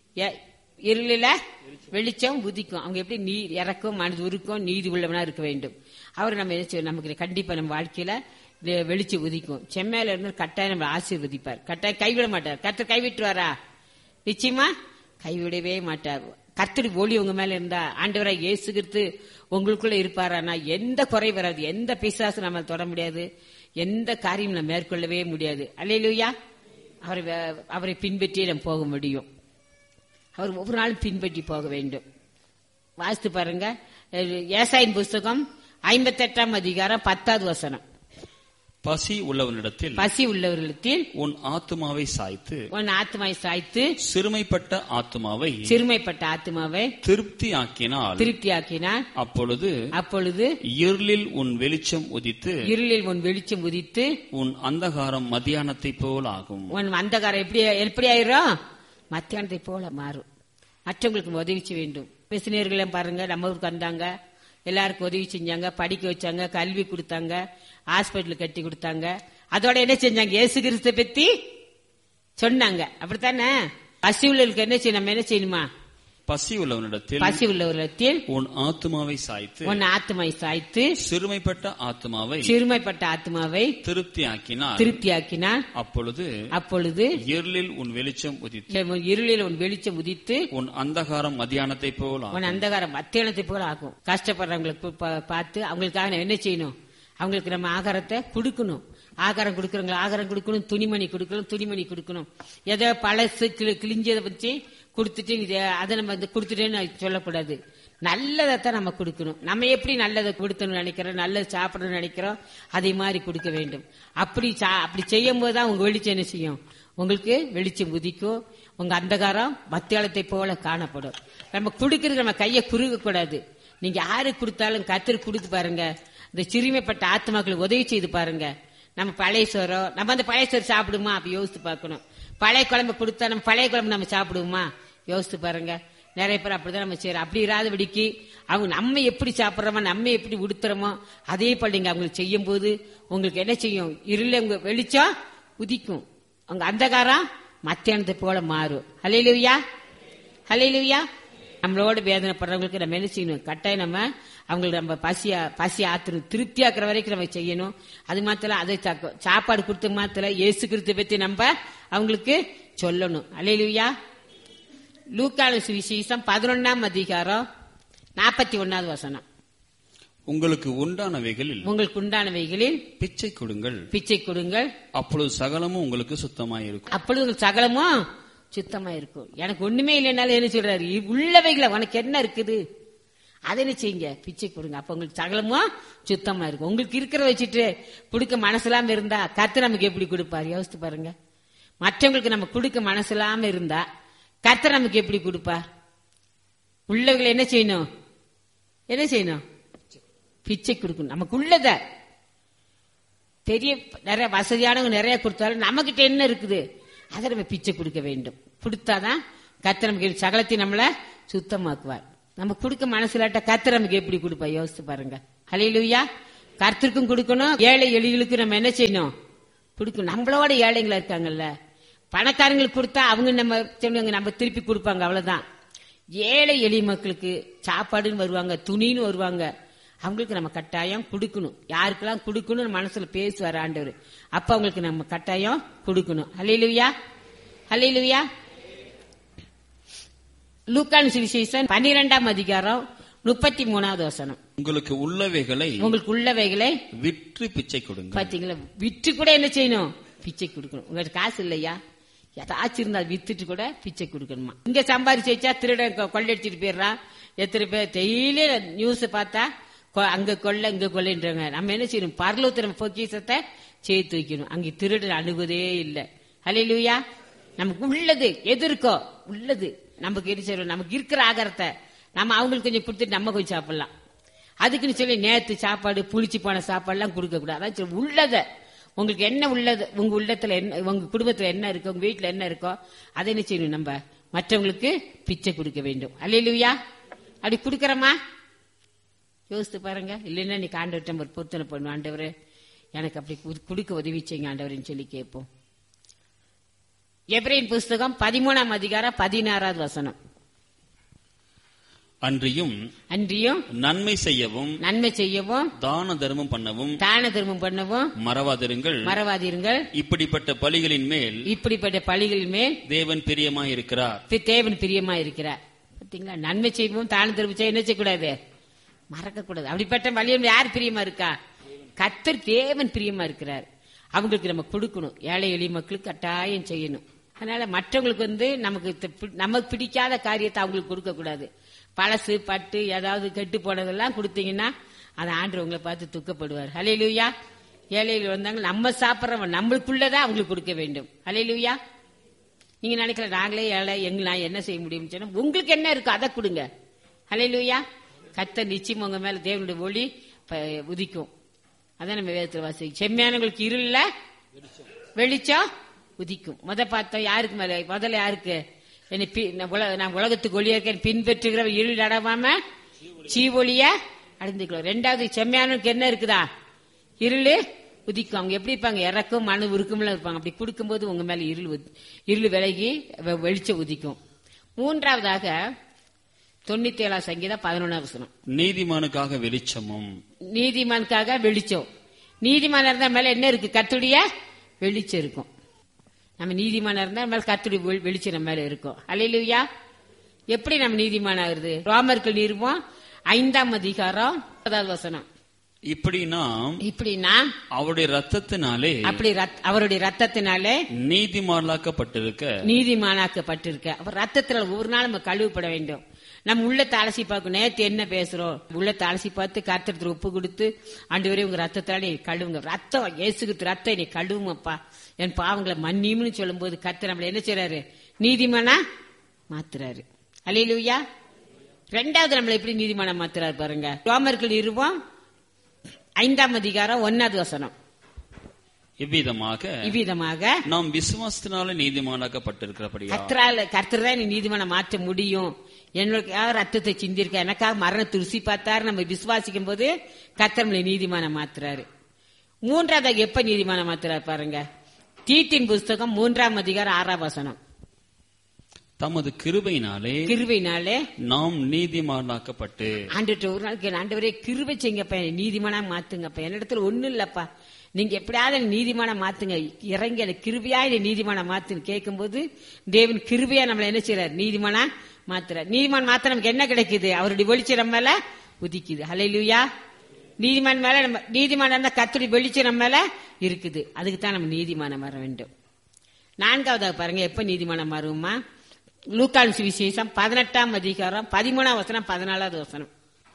[SPEAKER 1] இருளில வெளிச்சம் உதிக்கும். அவங்க எப்படி நீ இறக்கும் மனது உருக்கும் நீதி உள்ளவனா இருக்க வேண்டும். அவர் நம்ம என்ன செய்வோம், நமக்கு கண்டிப்பா நம்ம வாழ்க்கையில வெளிச்சம் உதிக்கும். செம்மையில இருந்து கட்டாயம் நம்ம ஆசீர்வதிப்பார். கட்டாயம் கைவிட மாட்டார். கர்த்தர் கைவிட்டுவாரா? நிச்சயமா கைவிடவே மாட்டார். கர்த்தருக்கு ஒளி உங்க மேல இருந்தா, ஆண்டவராய் இயேசு கிறிஸ்து உங்களுக்குள்ள இருப்பாரானா எந்த குறை வராது, எந்த பிசாசு நம்ம தொட முடியாது, எந்த காரியம் நம்ம மேற்கொள்ளவே முடியாது. அல்லேலூயா. அவரை அவரை பின்பற்றி நம்ம போக முடியும். அவர் ஒவ்வொரு நாளும் பின்பற்றி போக வேண்டும். வாசித்து பாருங்க, ஏசாயின் புஸ்தகம் ஐம்பத்தி எட்டாம் அதிகாரம் பத்தாவது வசனம்.
[SPEAKER 2] பசி உள்ளவனிடத்தில்
[SPEAKER 1] பசி உள்ளவர்களிடத்தில்
[SPEAKER 2] உன் ஆத்துமாவை சாய்த்து
[SPEAKER 1] உன் ஆத்துமாவை சாய்த்து
[SPEAKER 2] சிறுமைப்பட்ட ஆத்துமாவை
[SPEAKER 1] சிறுமைப்பட்ட ஆத்துமாவை
[SPEAKER 2] திருப்தி ஆக்கினால்
[SPEAKER 1] திருப்தி ஆக்கினார்.
[SPEAKER 2] அப்பொழுது
[SPEAKER 1] அப்பொழுது
[SPEAKER 2] இருளில் உன் வெளிச்சம் உதித்து
[SPEAKER 1] இருளில் உன் வெளிச்சம் உதித்து
[SPEAKER 2] உன் அந்தகாரம் மத்தியானத்தை போல் ஆகும்.
[SPEAKER 1] உன் அந்தகாரம் எப்படி எப்படி ஆயிரும், மத்தியானத்தை போல மாறும். மற்றவங்களுக்கு உதவி செய்ய வேண்டும். மிஷினரிகளும் பாருங்க, நம்ம ஊருக்கு வந்தாங்க, எல்லாருக்கும் உதவி செஞ்சாங்க, படிக்க வச்சாங்க, கல்வி கொடுத்தாங்க, ஹாஸ்பிட்டல் கட்டி கொடுத்தாங்க. அதோட என்ன செஞ்சாங்க, இயேசு கிறிஸ்துவை பத்தி சொன்னாங்க. அப்படித்தானே? பசி உள்ளவர்களுக்கு என்ன செய்யணும், நம்ம என்ன செய்யணுமா,
[SPEAKER 2] பசி உள்ளவனிடத்தில்
[SPEAKER 1] பசி உள்ளவரிடத்தில்
[SPEAKER 2] உன் ஆத்துமாவை சாய்த்து
[SPEAKER 1] உன் ஆத்துமாவை சாய்த்து
[SPEAKER 2] சிறுமைப்பட்ட ஆத்துமாவை
[SPEAKER 1] சிறுமைப்பட்ட ஆத்துமாவை
[SPEAKER 2] திருப்தி ஆக்கினார்.
[SPEAKER 1] திருப்தி ஆக்கினார்.
[SPEAKER 2] அப்பொழுது
[SPEAKER 1] அப்பொழுது
[SPEAKER 2] இருளில் உன் வெளிச்சம் உதித்து
[SPEAKER 1] இருளில் உன் வெளிச்சம் உதித்து
[SPEAKER 2] உன் அந்தகாரம் மத்தியானத்தை போல்
[SPEAKER 1] உன் அந்தகாரம் மத்தியானத்தை போல ஆகும். கஷ்டப்படுறவங்களுக்கு பார்த்து அவங்களுக்காக என்ன செய்யணும், அவங்களுக்கு நம்ம ஆகாரத்தை கொடுக்கணும். ஆகாரம் கொடுக்கறவங்க ஆகாரம் கொடுக்கணும், துணிமணி கொடுக்கணும், துணிமணி கொடுக்கணும். ஏதோ பழசு கிழிஞ்சதை வச்சு கொடுத்துட்டு அதை நம்ம வந்து கொடுத்துட்டேன்னு சொல்லக்கூடாது. நல்லதைத்தான் நம்ம கொடுக்கணும். நம்ம எப்படி நல்லதை கொடுத்தணும்னு நினைக்கிறோம், நல்லது சாப்பிடணும்னு நினைக்கிறோம், அதே மாதிரி கொடுக்க வேண்டும். அப்படி அப்படி செய்யும் போதுதான் உங்க வெளிச்சம் என்ன செய்யும், உங்களுக்கு வெளிச்சம் உதிக்கும். உங்க அந்தகாரம் மத்தியாலத்தை போல காணப்படும். நம்ம கொடுக்கறது நம்ம கையை குறுக கூடாது. நீங்க யாரு கொடுத்தாலும் கர்த்தர் கொடுத்து பாருங்க. இந்த சிறுமைப்பட்ட ஆத்மாக்களுக்கு உதவி செய்து பாருங்க. நம்ம பழைய சோறோ, நம்ம அந்த பழைய சோறு சாப்பிடுமா அப்படி யோசித்து பார்க்கணும். பழைய குழம்பு கொடுத்தா நம்ம பழைய குழம்பு நம்ம சாப்பிடுவோமா யோசித்து பாருங்க. நிறைய பேர் அப்படிதான் நம்ம செய்யறோம். அப்படி இராதபடிக்கு அவங்க நம்ம எப்படி சாப்பிட்றோமோ, நம்ம எப்படி உடுத்துறோமோ அதே போல நீங்க அவங்களுக்கு செய்யும் போது உங்களுக்கு என்ன செய்யும், இருள உங்க வெளிச்சம் உதிக்கும், அவங்க அந்தகாரம் மத்தியானத்தை போல மாறும். ஹல்லேலூயா, ஹல்லேலூயா. நம்மளோட வேதனைப்படுறவங்களுக்கு நம்ம என்ன செய்யணும், கட்டாயம் நம்ம அவங்களுக்கு நம்ம பசியா பசி ஆத்தணும், திருப்தி ஆக்குற வரைக்கும் நம்ம செய்யணும். அது மாத்திரம் அதை சாப்பாடு கொடுத்த மாத்திரம் இயேசு கிறிஸ்துவை பத்தி நம்ம அவங்களுக்கு சொல்லணும். அல்லேலூயா. லூக்கான சுவிசேஷம் பதினொன்னாம் அதிகாரம் நாற்பத்தி ஒன்னாவது வசனம்.
[SPEAKER 2] உங்களுக்கு உண்டானவைகளில்
[SPEAKER 1] உங்களுக்கு உண்டானவைகளில்
[SPEAKER 2] பிச்சை கொடுங்கள்
[SPEAKER 1] பிச்சை கொடுங்கள்
[SPEAKER 2] அப்பொழுது சகலமும் உங்களுக்கு சுத்தமாயிருக்கும்.
[SPEAKER 1] அப்பொழுது உங்களுக்கு சகலமும் சுத்தமா இருக்கும். எனக்கு ஒண்ணுமே இல்லைன்னாலும் என்ன சொல்றாரு, உள்ளவைகளை உனக்கு என்ன இருக்குது அதை என்ன செய்யுங்க, பிச்சை கொடுங்க, அப்ப உங்களுக்கு சகலமும் சுத்தமா இருக்கும். உங்களுக்கு இருக்கிற வச்சுட்டு கொடுக்க மனசுலாம இருந்தா கர்த்தர் நமக்கு எப்படி கொடுப்பாரு யோசித்து பாருங்க. மற்றவங்களுக்கு நம்ம கொடுக்க மனசுலாம இருந்தா கர்த்தர் நமக்கு எப்படி கொடுப்பார்? உள்ளவங்களை என்ன செய்யணும், என்ன செய்யணும், பிச்சை கொடுக்கணும். நமக்கு உள்ளத பெரிய நிறைய வசதியானவங்க நிறைய கொடுத்தாலும் நமக்கிட்ட என்ன இருக்குது அதை நம்ம பிச்சை கொடுக்க வேண்டும். கொடுத்தாதான் கர்த்தர் நமக்கு சகலத்தை நம்மள சுத்தமாக்குவார். நம்ம கொடுக்க மனசுலாட்ட கர்த்தர் நமக்கு எப்படி கொடுப்பா யோசித்து பாருங்க. ஹல்லேலூயா. கர்த்தருக்கும் கொடுக்கணும், ஏழை எளிகளுக்கு நம்ம என்ன செய்யணும், கொடுக்கணும். நம்மளோட ஏழைங்களா இருக்காங்கல்ல, பணக்காரங்களுக்கு கொடுத்தா அவங்க நம்ம சொல்லுவாங்க, நம்ம திருப்பி கொடுப்பாங்க, அவ்வளவுதான். ஏழை எளிய மக்களுக்கு சாப்பாடுன்னு வருவாங்க, துணின்னு வருவாங்க, அவங்களுக்கு நம்ம கட்டாயம் கொடுக்கணும். யாருக்கெல்லாம் கொடுக்கணும் மனசுல பேசுவார் ஆண்டவர், அப்ப அவங்களுக்கு நம்ம கட்டாயம் கொடுக்கணும். ஹல்லேலூயா, ஹல்லேலூயா. லூக்கான் சுவிசேஷம் பன்னிரெண்டாம் அதிகாரம் முப்பத்தி மூணாவது வசனம்.
[SPEAKER 2] உங்களுக்கு உள்ளவைகளை
[SPEAKER 1] உங்களுக்கு உள்ளவைகளை
[SPEAKER 2] விற்று பிச்சை கொடுங்க.
[SPEAKER 1] பாத்தீங்களா, விற்று கூட என்ன செய்யணும்? பிச்சை கொடுக்கணும். உங்களுக்கு காசு இல்லையா, ஏதாச்சும் இருந்தா வித்துட்டு கூட பிச்சை கொடுக்கணுமா? இங்க சம்பாரிச்சு வச்சா திருட கொள்ளடிச்சிட்டு போயிடுறான். எத்தனை பேர் டெய்லி நியூஸ் பார்த்தா அங்க கொள்ள இங்க கொள்ளைன்றாங்க. நம்ம என்ன செய்யணும்? பரலோகத்துல பொக்கிஷத்தை சேர்த்து வைக்கணும். அங்க திருடன் அணுகுதே இல்லை. ஹல்லேலூயா. நமக்கு உள்ளது எது இருக்கோ உள்ளது நமக்கு என்ன செய்யணும்? நமக்கு இருக்கிற ஆகாரத்தை நம்ம அவங்களுக்கு கொஞ்சம் கொடுத்துட்டு நம்ம கொஞ்சம் சாப்பிடலாம். அதுக்குன்னு சொல்லி நேத்து சாப்பாடு புளிச்சு போன சாப்பாடுலாம் கொடுக்க கூடாது. அதான் உள்ளத உங்களுக்கு என்ன உள்ளது, உங்க உள்ளத்துல என்ன, உங்க குடும்பத்துல என்ன இருக்கோ, உங்க வீட்டுல என்ன இருக்கோ அதை என்ன செய்யணும்? நம்ம மற்றவங்களுக்கு பிச்சை கொடுக்க வேண்டும். அல்லேலூயா. அப்படி கொடுக்கறமா? யோசித்து பாருங்க. இல்லைன்னா நீ ஆண்டவர்கிட்ட ஒரு பொருத்தனை பண்ணுவோம், ஆண்டவரே எனக்கு அப்படி கொடுக்க உதவி செய்யுங்க ஆண்டவர்னு சொல்லி கேட்போம். எபிரேயர் புஸ்தகம் பதிமூணாம் அதிகாரம் பதினாறாவது வசனம்.
[SPEAKER 2] அன்றியும்
[SPEAKER 1] அன்றியும்
[SPEAKER 2] நன்மை செய்யவும்
[SPEAKER 1] நன்மை செய்யவும்
[SPEAKER 2] தான தர்மம் பண்ணவும்
[SPEAKER 1] தான தர்மம் பண்ணவும்
[SPEAKER 2] மறவாதிருங்கள்
[SPEAKER 1] மறவாதிருங்கள்
[SPEAKER 2] இப்படிப்பட்ட பலிகளின் மேல்
[SPEAKER 1] இப்படிப்பட்ட பலிகளின் மேல்
[SPEAKER 2] தேவன் பிரியமாய் இருக்கிறார்.
[SPEAKER 1] தேவன் பிரியமா இருக்கிறார். பாத்தீங்களா, நன்மை செய்வோம் தான தர்மம் செய்ய என்ன செய்யக்கூடாது? மறக்க கூடாது. அப்படிப்பட்ட பலியில் யார் பிரியமா இருக்கா? கர்த்தர் தேவன் பிரியமா இருக்கிறார். அவங்களுக்கு நம்ம கொடுக்கணும். ஏழை எளிய மக்களுக்கு கட்டாயம் செய்யணும். அதனால மற்றவங்களுக்கு வந்து நமக்கு நமக்கு பிடிக்காத காரியத்தை அவங்களுக்கு கொடுக்க கூடாது. பழசு பட்டு ஏதாவது கெட்டு போனதெல்லாம் கொடுத்தீங்கன்னா அதை ஆண்டவர் உங்களை பார்த்து துக்கப்படுவார். ஹல்லேலூயா. ஏழைகள் வந்தாங்க, நம்ம சாப்பிட்றவன் நம்மளுக்குள்ளதான் அவங்களுக்கு கொடுக்க வேண்டும். ஹல்லேலூயா. நீங்க நினைக்கல நாங்களே ஏழை எங்களா என்ன செய்ய முடியும் சொன்னா, உங்களுக்கு என்ன இருக்கோ அதை கொடுங்க. ஹல்லேலூயா. கர்த்தர் நிச்சயம் உங்க மேல தேவனுடைய ஒளி உதிக்கும். அதான் நம்ம வேதத்தில் வாசிக்கும். செம்மையானவங்களுக்கு இருள வெளிச்சம் உதிக்கும். முத பார்த்தோம் யாருக்கு மேல? முதல்ல யாருக்கு? நான் உலகத்துக்கு ஒளியா இருக்கேன் பின்பற்றுகிற இருள் அடவாம சீவொளிய அடைந்துக்கிறோம். ரெண்டாவது செம்மையானவருக்கு என்ன இருக்குதா? இருளு உதிக்கும். அவங்க எப்படி இருப்பாங்க? இறக்கும் மனு உருக்கும்ல இருப்பாங்க. அப்படி கொடுக்கும்போது உங்க மேல இருள் இருள் விலகி வெளிச்சம் உதிக்கும். மூன்றாவதாக தொண்ணூத்தி ஏழாம் சங்கீதம் பதினொன்னாம் வசனம்.
[SPEAKER 2] நீதிமானுக்காக வெளிச்சமும்
[SPEAKER 1] நீதிமானுக்காக வெளிச்சம். நீதிமான இருந்தா மேல என்ன இருக்கு? கர்த்தருடைய வெளிச்சம் இருக்கும். நம்ம நீதிமான இருந்தா மேல கர்த்தருடைய வெளிச்சம் நம்ம மேல இருக்கும். அல்லேலூயா. எப்படி நம்ம நீதிமான ஆகுறது? ரோமர்கள் நிருபம் ஐந்தாம் அதிகாரம் பத்தாவது வசனம்.
[SPEAKER 2] இப்படி நாம்
[SPEAKER 1] இப்படி நாம்
[SPEAKER 2] அவருடைய ரத்தத்தினாலே
[SPEAKER 1] அப்படி அவருடைய ரத்தத்தினாலே
[SPEAKER 2] நீதிமானாக்கப்பட்டிருக்க
[SPEAKER 1] நீதிமானாக்கப்பட்டிருக்க அவர் ரத்தத்தினால் ஒவ்வொரு நாள் நம்ம கழுவப்பட வேண்டும். நம்ம உள்ளத்தை அலசி பார்க்கணும். நேற்று என்ன பேசுறோம்? உள்ளத்தை அலசி பார்த்து கர்த்தருக்கு ஒப்பு கொடுத்து ஆண்டவரே உங்க ரத்தத்தாலே கழுவுங்க. ரத்தம் இயேசுக்கு ரத்தம் என்னை கழுவுங்கப்பா, என் பாவங்களை மன்னியும்னு சொல்லும் போது கர்த்தர் நம்மள என்ன செய்றாரு? நீதிமானா மாத்துறாரு. அல்லேலூயா. ரெண்டாவது நம்மள எப்படி நீதிமானா மாத்துறாரு பாருங்க. ரோமர்கள் நிருபம் ஐந்தாம் அதிகாரம் ஒன்னாவது வசனம்.
[SPEAKER 2] இவ்விதமாக
[SPEAKER 1] இவ்விதமாக
[SPEAKER 2] நாம் விசுவாசத்தினால நீதிமானாக்கப்பட்டிருக்கிறபடியா
[SPEAKER 1] கர்த்தரால கர்த்தர் தான் நீதிமான மாற்ற முடியும். என்னோட ரத்தத்தை சிந்திருக்க எனக்காக மரணத்தை ருசி பார்த்தாரு. நம்ம விசுவாசிக்கும் போது கர்த்தர் நம்மளை நீதிமான மாத்துறாரு. மூன்றாவது எப்ப நீதிமான மாத்துறாரு பாருங்க. தீத்தின் புஸ்தகம் மூன்றாம் அதிகாரம் ஆறாம் வசனம்.
[SPEAKER 2] தமது கிருபையினாலே
[SPEAKER 1] கிருபையினாலே நாம்
[SPEAKER 2] நீதிமானாக்கப்பட்டு
[SPEAKER 1] ஆண்டுட்டு ஒரு நாளைக்கு ஆண்டவரே கிருபை செய்யுங்கப்பா, நீதிமானா மாத்துங்கப்பா, என்னிடத்துல ஒண்ணும் இல்லப்பா, நீங்க எப்படியாவது நீதிமான மாத்துங்க, இறங்கி எனக்கு கிருபையா இதை நீதிமான மாத்துன்னு கேட்கும் போது தேவன் கிருபையா நம்மள என்ன செய்யறாரு? நீதிமானா மாத்துறாரு. நீதிமான் மாத்த நமக்கு என்ன கிடைக்குது? அவருடைய வெளிச்சம் நம்ம மேல உதிக்குது. ஹல்லேலூயா. நீதிமான் மேல நம்ம நீதிமான இருந்தா கர்த்தருடைய வெளிச்சம் நம்ம மேல இருக்குது. அதுக்கு தான் நம்ம நீதிமானம் வர வேண்டும். நான்காவதாக பாருங்க எப்ப நீதிமானம் மாறுமா? லூக்கான் சுவிசேஷம் பதினெட்டாம் அதிகாரம் பதிமூணாம் வசனம் பதினாலாவது வசனம்.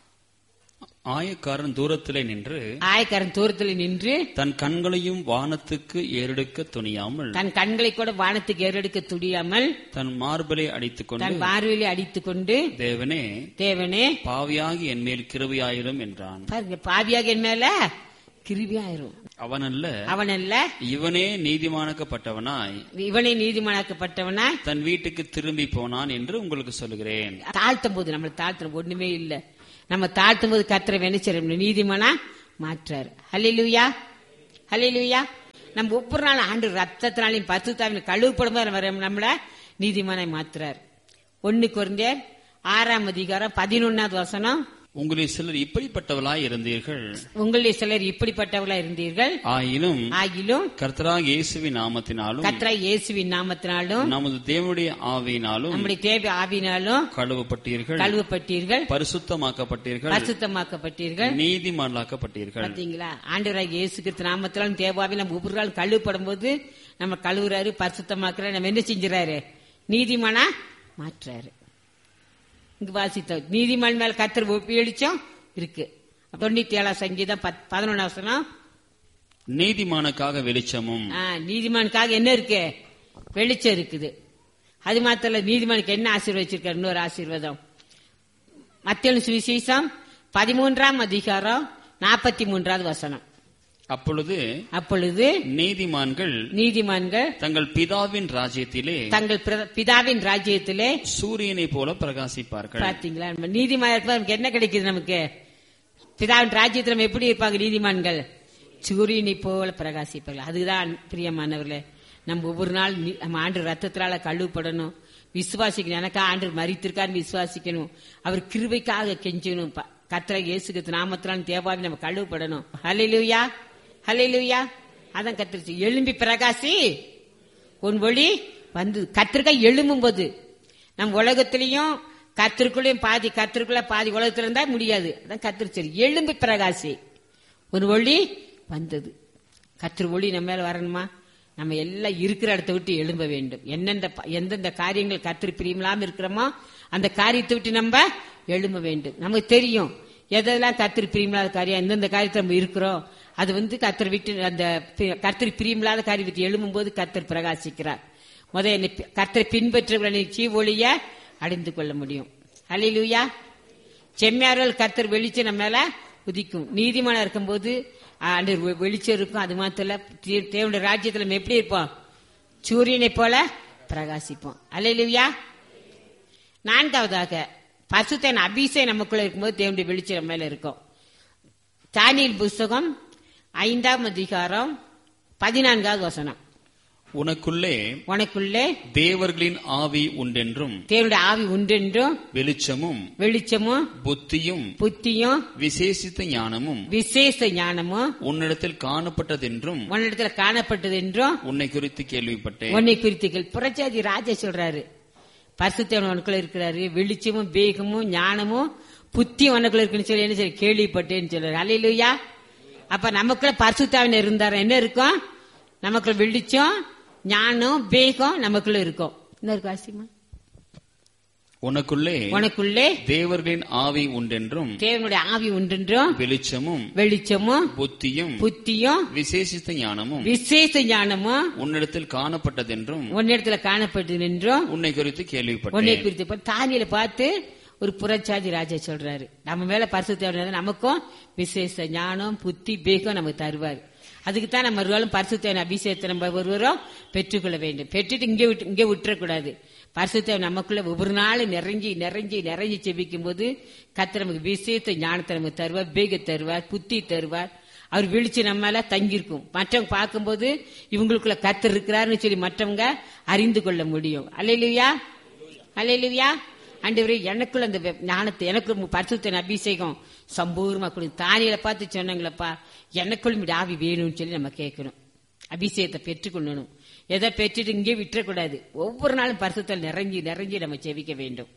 [SPEAKER 2] ஆயக்காரன் தூரத்திலே நின்று
[SPEAKER 1] ஆயக்காரன் தூரத்திலே நின்று
[SPEAKER 2] தன் கண்களையும் வானத்துக்கு ஏறெடுக்க துணியாமல்
[SPEAKER 1] தன் கண்களை கூட வானத்துக்கு ஏறெடுக்க துணியாமல்
[SPEAKER 2] தன் மார்பலை அடித்துக் கொண்டு
[SPEAKER 1] தன் மார்பிலை அடித்துக் கொண்டு
[SPEAKER 2] தேவனே
[SPEAKER 1] தேவனே
[SPEAKER 2] பாவியாகி என் மேல் கிருபையாயிரும் என்றான்.
[SPEAKER 1] பாருங்க, பாவியாக என் மேல கிருபையாயிரும்.
[SPEAKER 2] அவனல்ல
[SPEAKER 1] அவனல்ல
[SPEAKER 2] இவனே நீதிமானாக்கப்பட்டவனாய்
[SPEAKER 1] இவனே நீதிமானாக்கப்பட்டவனாய்
[SPEAKER 2] தன் வீட்டுக்கு திரும்பி போனான் என்று உங்களுக்கு சொல்லுகிறேன்.
[SPEAKER 1] தாழ்த்தும் போது நம்மள தாழ்த்துற ஒண்ணுமே இல்ல. நம்ம தாழ்த்தும் போது கர்த்தரை வெனிச்சர் நீதிமானா மாற்றாரு. ஹல்லேலூயா. ஹல்லேலூயா. நம்ம ஒவ்வொரு நாள் ஆண்டு ரத்தத்தினாலையும் பரிசுத்தாவின் கழுவப்படும் போது நம்மள நீதிமானாய் மாத்துறாரு. ஒன்னு கொரிந்தியர் ஆறாம் அதிகாரம் பதினொன்னாவது வசனம்.
[SPEAKER 2] உங்களில் சிலர் இப்படிப்பட்டவர்களாய் இருந்தீர்கள்.
[SPEAKER 1] உங்களில் சிலர் இப்படிப்பட்டவர்களாய் இருந்தீர்கள்.
[SPEAKER 2] ஆயினும்
[SPEAKER 1] ஆகிலும்
[SPEAKER 2] கர்த்தராகிய இயேசுவின் நாமத்தினாலும்
[SPEAKER 1] கர்த்தராகிய இயேசுவின் நாமத்தினாலும்
[SPEAKER 2] நமது தேவனுடைய ஆவியினாலும்
[SPEAKER 1] நம்முடைய தேவ ஆவியினாலும்
[SPEAKER 2] கழுவப்பட்டீர்கள்,
[SPEAKER 1] கழுவப்பட்டீர்கள்,
[SPEAKER 2] பரிசுத்தமாக்கப்பட்டீர்கள்,
[SPEAKER 1] பரிசுத்தமாக்கப்பட்டீர்கள்,
[SPEAKER 2] நீதிமான்களாக்கப்பட்டீர்கள்.
[SPEAKER 1] பாத்தீங்களா? ஆண்டவராகிய இயேசு கிறிஸ்து நாமத்தினாலும் தேவாவில நம்ம ஒவ்வொரு நாள் கழுவப்படும் போது நம்ம கழுவுறாரு, பரிசுத்தமாக்குறாரு. நம்ம என்ன செஞ்சுறாரு? நீதிமானா மாற்றாரு. இங்க வாசித்த நீதிமான் மேல கர்த்தர் வெளிச்சம் இருக்கு. தொண்ணூத்தி ஏழாம் சங்கீதம் பதினொன்னாம் வசனம்,
[SPEAKER 2] நீதிமானுக்காக வெளிச்சமும்.
[SPEAKER 1] நீதிமானுக்காக என்ன இருக்கு? வெளிச்சம் இருக்குது. அது மாத்திர நீதிமானுக்கு என்ன ஆசீர்வாதம் வச்சிருக்காரு? இன்னொரு ஆசீர்வாதம் மத்தேயு சுவிசேஷம் பதிமூன்றாம் அதிகாரம் நாற்பத்தி மூன்றாவது வசனம்.
[SPEAKER 2] அப்பொழுது
[SPEAKER 1] அப்பொழுது
[SPEAKER 2] நீதிமான்கள்
[SPEAKER 1] நீதிமான்கள்
[SPEAKER 2] தங்கள் பிதாவின் ராஜ்யத்திலே
[SPEAKER 1] தங்கள் பிதாவின் ராஜ்யத்திலே சூரியனை
[SPEAKER 2] போல பிரகாசிப்பார்கள்.
[SPEAKER 1] பாத்தீங்களா? நீதிமான் நமக்கு என்ன கிடைக்குது? நமக்கு பிதாவின் ராஜ்யத்தில் நம்ம எப்படி இருப்பாங்க? நீதிமான்கள் சூரியனை போல பிரகாசிப்பார்கள். அதுதான் பிரியமானவர்களே, நம்ம ஒவ்வொரு நாள் நம்ம ஆண்டு ரத்தத்தினால கழுவப்படணும், விசுவாசிக்கணும். எனக்கா ஆண்டு மரித்திருக்காருன்னு விசுவாசிக்கணும், அவர் கிருபைக்காக கெஞ்சணும். கர்த்தராகிய இயேசு கிறிஸ்து நாமத்தினால தேவாவி நம்ம கழுவப்படணும். ஹல்லேலூயா, ஹல்லேலூயா. அதான் கத்திரிச்சு எழும்பி பிரகாசி உன் ஒளி வந்து. கத்திரிக்காய் எழும்பும் போது நம்ம உலகத்திலையும் கத்திற்குள்ளயும் பாதி, கத்திற்குள்ள பாதி உலகத்துல இருந்தா முடியாது. அதான் கத்திரிச்சு எழும்பி பிரகாசி ஒரு ஒளி வந்தது. கத்திர ஒளி நம்ம மேல வரணுமா? நம்ம எல்லாம் இருக்கிற இடத்த விட்டு எழும்ப வேண்டும். என்னென்ன எந்தெந்த காரியங்கள் கத்திரி பிரியமில்லாம இருக்கிறோமோ அந்த காரியத்தை விட்டு நம்ம எழும்ப வேண்டும். நமக்கு தெரியும் எதெல்லாம் கத்திரி பிரியமில்லாத காரியம், எந்தெந்த காரியத்தை நம்ம இருக்கிறோம். அது வந்து கத்தர் விட்டு அந்த கர்த்தர் பிரியமில்லாத காரியத்தை எழும்பும் போது கர்த்தர் பிரகாசிக்கிறார். முதல் கர்த்தரை பின்பற்றவர்களை சீவொழிய அடைந்து கொள்ள முடியும். அல்லேலூயா. செம்மையார்கள் கர்த்தர் வெளிச்சம் நம்ம மேல உதிக்கும். நீதிமானா இருக்கும் போது வெளிச்சம் இருக்கும். அது மாத்திர தேவனுடைய ராஜ்யத்தில் நம்ம எப்படி இருப்போம்? சூரியனை போல பிரகாசிப்போம். அல்லேலூயா. நான்காவதாக பரிசுத்தன் அபிஷேகம் நமக்குள்ள இருக்கும்போது தேவனுடைய வெளிச்சம் நம்ம மேல இருக்கும். தானியேல் புஸ்தகம் ஐந்தாம் அதிகாரம் பதினான்காவது வசனம்.
[SPEAKER 2] உனக்குள்ளே
[SPEAKER 1] உனக்குள்ளே
[SPEAKER 2] தேவர்களின் ஆவி உண்டென்றும்
[SPEAKER 1] தேவனுடைய ஆவி உண்டென்றும்
[SPEAKER 2] வெளிச்சமும்
[SPEAKER 1] வெளிச்சமும்
[SPEAKER 2] புத்தியும்
[SPEAKER 1] புத்தியும்
[SPEAKER 2] விசேஷித்த ஞானமும்
[SPEAKER 1] விசேஷ ஞானமும்
[SPEAKER 2] உன்னிடத்தில் காணப்பட்டதென்றும்
[SPEAKER 1] உன்னிடத்தில் காணப்பட்டதென்றும்
[SPEAKER 2] உன்னை குறித்து கேள்விப்பட்டேன்.
[SPEAKER 1] உன்னை குறித்து புரட்சாதி ராஜா சொல்றாரு. பரிசுத்தவன் உனக்குள்ள இருக்கிறாரு, வெளிச்சமும் வேகமும் ஞானமும் புத்தி உனக்குள்ள இருக்குன்னு சொல்லி என்ன சொல்லி கேள்விப்பட்டேன்னு சொல்றாரு. அல்லேலூயா. அப்ப நமக்குள்ள பரிசுத்தாவின் இருந்தாரு என்ன இருக்கும்? நமக்குள்ள வெளிச்சம் ஞானம் வேகம் நமக்குள்ள இருக்கும். என்ன இருக்கும்? ஆசிமா
[SPEAKER 2] உனக்குள்ளே
[SPEAKER 1] உனக்குள்ளே
[SPEAKER 2] தேவர்களின் ஆவி உண்டென்றும்
[SPEAKER 1] தேவனுடைய ஆவி உண்டென்றும்
[SPEAKER 2] வெளிச்சமும்
[SPEAKER 1] வெளிச்சமும்
[SPEAKER 2] புத்தியும்
[SPEAKER 1] புத்தியும்
[SPEAKER 2] விசேஷித்த ஞானமும்
[SPEAKER 1] விசேஷ ஞானமும்
[SPEAKER 2] உன்னிடத்தில் காணப்பட்டதென்றும்
[SPEAKER 1] உன்னிடத்தில் காணப்பட்டது என்றும்
[SPEAKER 2] உன்னை குறித்து கேள்விப்பட்டேன்.
[SPEAKER 1] உன்னை குறித்து தானியேல பார்த்து ஒரு புரட்சாதி ராஜா சொல்றாரு. நம்ம மேல பரிசுத்த நமக்கும் விசேஷ ஞானம் புத்தி வேகம் நமக்கு தருவார். அதுக்குத்தான் நம்ம ஒருவாலும் பரிசுத்த அபிஷேகத்தை நம்ம ஒருவரும் பெற்றுக்கொள்ள வேண்டும். பெற்றுட்டு இங்கே விட்டு இங்கே விட்டுறக்கூடாது. பரிசுத்த நமக்குள்ள ஒவ்வொரு நாளும் நிறைஞ்சி நிறைஞ்சி நிறைஞ்சி செபிக்கும் போது கர்த்தர் நமக்கு விசேஷ ஞானத்தை நமக்கு தருவார், வேக தருவார், புத்தி தருவார். அவர் வெளிச்சு நம்ம மேல தங்கியிருக்கும். மற்றவங்க பார்க்கும்போது இவங்களுக்குள்ள கர்த்தர் இருக்கிறாருன்னு சொல்லி மற்றவங்க அறிந்து கொள்ள முடியும். அல்லேலூயா, அல்லேலூயா. ஆண்டவரே எனக்குள்ள அந்த ஞானத்தை எனக்கு பரிசுத்த அபிஷேகம் சம்பூர்ணமா கொடு. தானியேல பார்த்து சொன்னாங்களப்பா எனக்குள்ளும் ஆவி வேணும்னு சொல்லி நம்ம கேட்கணும். அபிஷேகத்தை பெற்றுக்கொள்ளணும். எதை பெற்றுட்டு இங்கே விட்டுறக்கூடாது. ஒவ்வொரு நாளும் பரிசுத்தல் நிறைஞ்சி நிறைஞ்சி நம்ம செவிக்க வேண்டும்.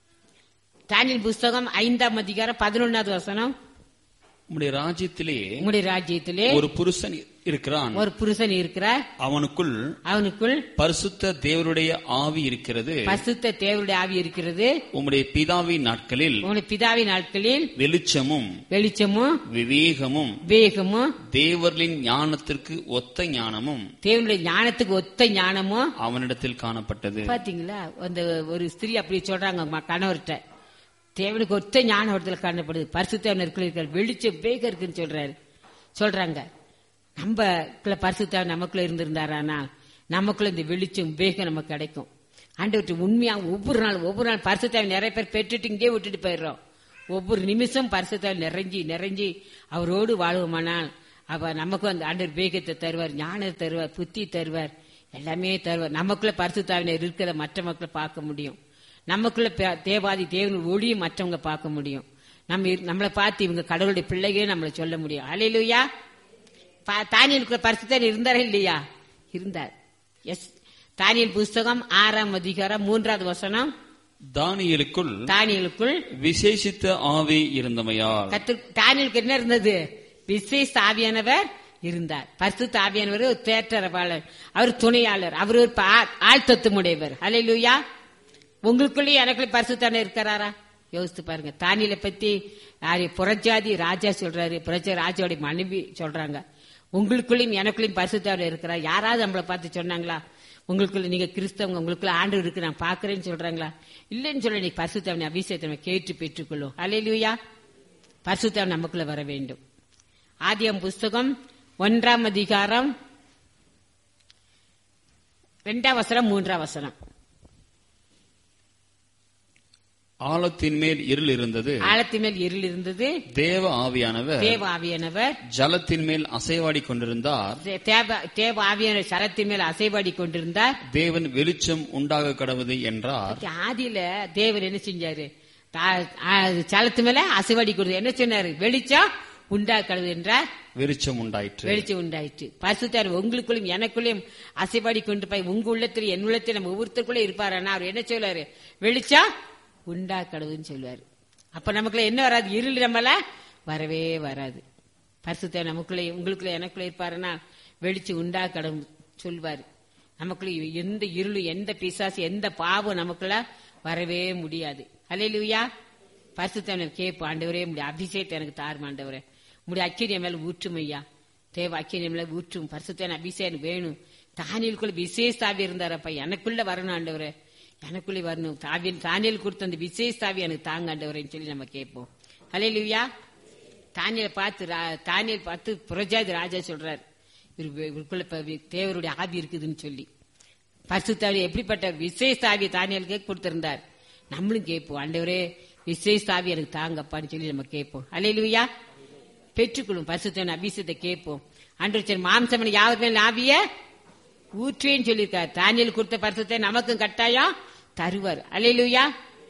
[SPEAKER 1] தானியேல் புஸ்தகம் ஐந்தாம் அதிகாரம் பதினொன்னாவது வசனம்.
[SPEAKER 2] உம்முடைய ராஜ்யத்திலே
[SPEAKER 1] உம்முடைய ராஜ்யத்திலே ஒரு
[SPEAKER 2] புருஷன் இருக்கிறான்
[SPEAKER 1] ஒரு புருஷன் இருக்கிறார்.
[SPEAKER 2] அவனுக்குள்
[SPEAKER 1] அவனுக்குள்
[SPEAKER 2] பரிசுத்த தேவருடைய ஆவி இருக்கிறது.
[SPEAKER 1] பரிசுத்த தேவருடைய ஆவி இருக்கிறது.
[SPEAKER 2] உம்முடைய பிதாவின் நாட்களில்
[SPEAKER 1] உம்முடைய பிதாவின் நாட்களில்
[SPEAKER 2] வெளிச்சமும்
[SPEAKER 1] வெளிச்சமும் விவேகமும் வேகமும்
[SPEAKER 2] தேவர்களின் ஞானத்திற்கு ஒத்த ஞானமும்
[SPEAKER 1] தேவனுடைய ஞானத்துக்கு ஒத்த ஞானமும்
[SPEAKER 2] அவனிடத்தில் காணப்பட்டது.
[SPEAKER 1] பாத்தீங்களா? அந்த ஒரு ஸ்திரீ அப்படி சொல்றாங்க கணவர்கிட்ட, தேவனுக்கு ஒத்த ஞானம் இடத்துல காணப்படுது, பரிசுத்தவன் இருக்கிற வெளிச்சம் வேகம் இருக்குன்னு சொல்றாரு சொல்றாங்க. நம்ம பரிசுத்தவன் நமக்குள்ள இருந்திருந்தாரானா நமக்குள்ள இந்த வெளிச்சம் வேகம் நமக்கு கிடைக்கும். ஆண்டவர்கிட்ட உண்மையா ஒவ்வொரு நாள் ஒவ்வொரு நாள் பரிசுத்தவன் நிறைய பேர் பெற்றுட்டு இங்கே விட்டுட்டு போயிடுறோம். ஒவ்வொரு நிமிஷம் பரிசுத்தவன் நிறைஞ்சி நிறைஞ்சி அவரோடு வாழ்வோமானால் அவ நமக்கு அந்த ஆண்டவர் வேகத்தை தருவார், ஞானத்தை தருவார், புத்தி தருவார், எல்லாமே தருவார். நமக்குள்ள பரிசுத்தவன் இருக்கிறத மற்ற மக்களை பார்க்க முடியும். நமக்குள்ள தேவாதி தேவன் ஒளியை மற்றவங்க பார்க்க முடியும். நம்ம நம்மளை பார்த்து இவங்க கடவுளுடைய பிள்ளைகளே நம்மளை சொல்ல முடியும். அல்லேலூயா. தானியேலுக்கு பரிசுத்தர் இருந்தாரா இல்லையா? இருந்தார். எஸ். தானியேல் புஸ்தகம் ஆறாம் அதிகாரம் மூன்றாவது வசனம்.
[SPEAKER 2] தானியேலுக்குள்
[SPEAKER 1] தானியேலுக்குள்
[SPEAKER 2] விசேஷித்த ஆவி இருந்தமையால்.
[SPEAKER 1] தானியேலுக்கு என்ன இருந்தது? விசேஷ ஆவியானவர் இருந்தார். பரிசுத்த ஆவியானவர் ஒரு தேற்றரவாளர், அவர் துணையாளர், அவர் ஒரு ஆழ்த்தத்துமுடையவர். அல்லேலூயா. உங்களுக்குள்ளேயும் எனக்குள்ளே பரிசுத்தான இருக்கிறாரா? யோசித்து பாருங்க. தானியேலை பத்தி புறஜாதி ராஜா சொல்றாரு, புறஜா ராஜாவுடைய மனைவி சொல்றாங்க. உங்களுக்குள்ளயும் எனக்குள்ளயும் பரிசுத்தான இருக்கிறார். யாராவது நம்மளை பார்த்து சொன்னாங்களா? உங்களுக்குள்ள நீங்க கிறிஸ்தவங்க, உங்களுக்குள்ள ஆண்டு இருக்கு நான் பாக்குறேன்னு சொல்றாங்களா? இல்லைன்னு சொல்ல நீ பரிசுத்தாவின் அபிஷேகத்தை கேட்டு பெற்றுக்கொள்ளும். அல்லேலூயா. பரிசுத்தாவின் நமக்குள்ள வர வேண்டும். ஆதியாகமம் புஸ்தகம் ஒன்றாம் அதிகாரம் இரண்டாம் வசனம் மூன்றாம் வசனம்.
[SPEAKER 2] ஆழத்தின் மேல் இருள் இருந்தது,
[SPEAKER 1] ஆழத்தின் மேல் இருள் இருந்தது.
[SPEAKER 2] தேவ ஆவியானவர்
[SPEAKER 1] தேவ ஆவியானவர்
[SPEAKER 2] ஜலத்தின் மேல் அசைவாடி கொண்டிருந்தார்.
[SPEAKER 1] தேவ ஆவியானவர் ஜலத்தின் மேல் அசைவாடி கொண்டிருந்தார்.
[SPEAKER 2] தேவன் வெளிச்சம் உண்டாக கடவுது என்றார்.
[SPEAKER 1] ஆதியில தேவன் என்ன செஞ்சாரு? ஜலத்து மேல அசைவாடி கொடுத்து என்ன சொன்னாரு? வெளிச்சம் உண்டாக கடவுது என்றார்.
[SPEAKER 2] வெளிச்சம் உண்டாயிற்று. வெளிச்சம்
[SPEAKER 1] உண்டாயிற்று. பரிசுத்தார் உங்களுக்குள்ளும் எனக்குள்ளும் அசைவாடி கொண்டு போய் உங்க உள்ளத்தில் என் உள்ளத்தில் நம்ம ஒவ்வொருத்தருக்குள்ள இருப்பாரு. அவர் என்ன சொல்றாரு? வெளிச்சம் உண்டா கடவுன்னு சொல்லுவாரு. அப்ப நமக்குள்ள என்ன வராது? இருள் நம்மள வரவே வராது. பரிசுத்த நமக்குள்ள உங்களுக்குள்ள எனக்குள்ள இருப்பாருன்னா வெளிச்சம் உண்டா கடவுள் சொல்வாரு. நமக்குள்ள எந்த இருள், எந்த பிசாசு, எந்த பாவம் நமக்குள்ள வரவே முடியாது. அல்லேலூயா. பரிசுத்த கேட்போம். ஆண்டவரே முடிய அபிஷேகத்தை எனக்கு தாரும் ஆண்டவரே, முடிய அக்கினிய மேல ஊற்றும் ஐயா, தேவ அக்கினிய மேல ஊற்றும். பரிசுத்த அபிஷேகம் வேணும். தானியேலுக்குள்ள விசேஷ ஆவி இருந்தாரப்பா, எனக்குள்ள வரணும் ஆண்டவரே, எனக்குள்ளே வரணும். தாவியன் தானியேல் கொடுத்த அந்த விசேஷ தாவி எனக்கு தாங்க ஆண்டவரேன்னு சொல்லி நம்ம கேட்போம். அல்லேலூயா. தானியேல் பார்த்து தானியேல் பார்த்து புறஜாதி ராஜா சொல்றாரு, இவருக்குள்ள தேவருடைய ஆவி இருக்குதுன்னு சொல்லி. பரிசுத்தாவி எப்படிப்பட்ட விசேஷ தாவி தானியேலுக்கு கொடுத்திருந்தார். நம்மளும் கேட்போம், ஆண்டவரே விசேஷ தாவி எனக்கு தாங்கப்பான்னு சொல்லி நம்ம கேட்போம். அல்லேலூயா. பெற்றுக்கொள்ளும் பரிசுத்த அபிஷேகத்தை கேட்போம். ஆண்டவர் மாம்சமனை யாவர் மேல் ஆவிய ஊற்றேன்னு சொல்லியிருக்காரு. தானியேல் கொடுத்த பரிசுத்தை நமக்கும் கட்டாயம் தருவார். அல்லேலூயா.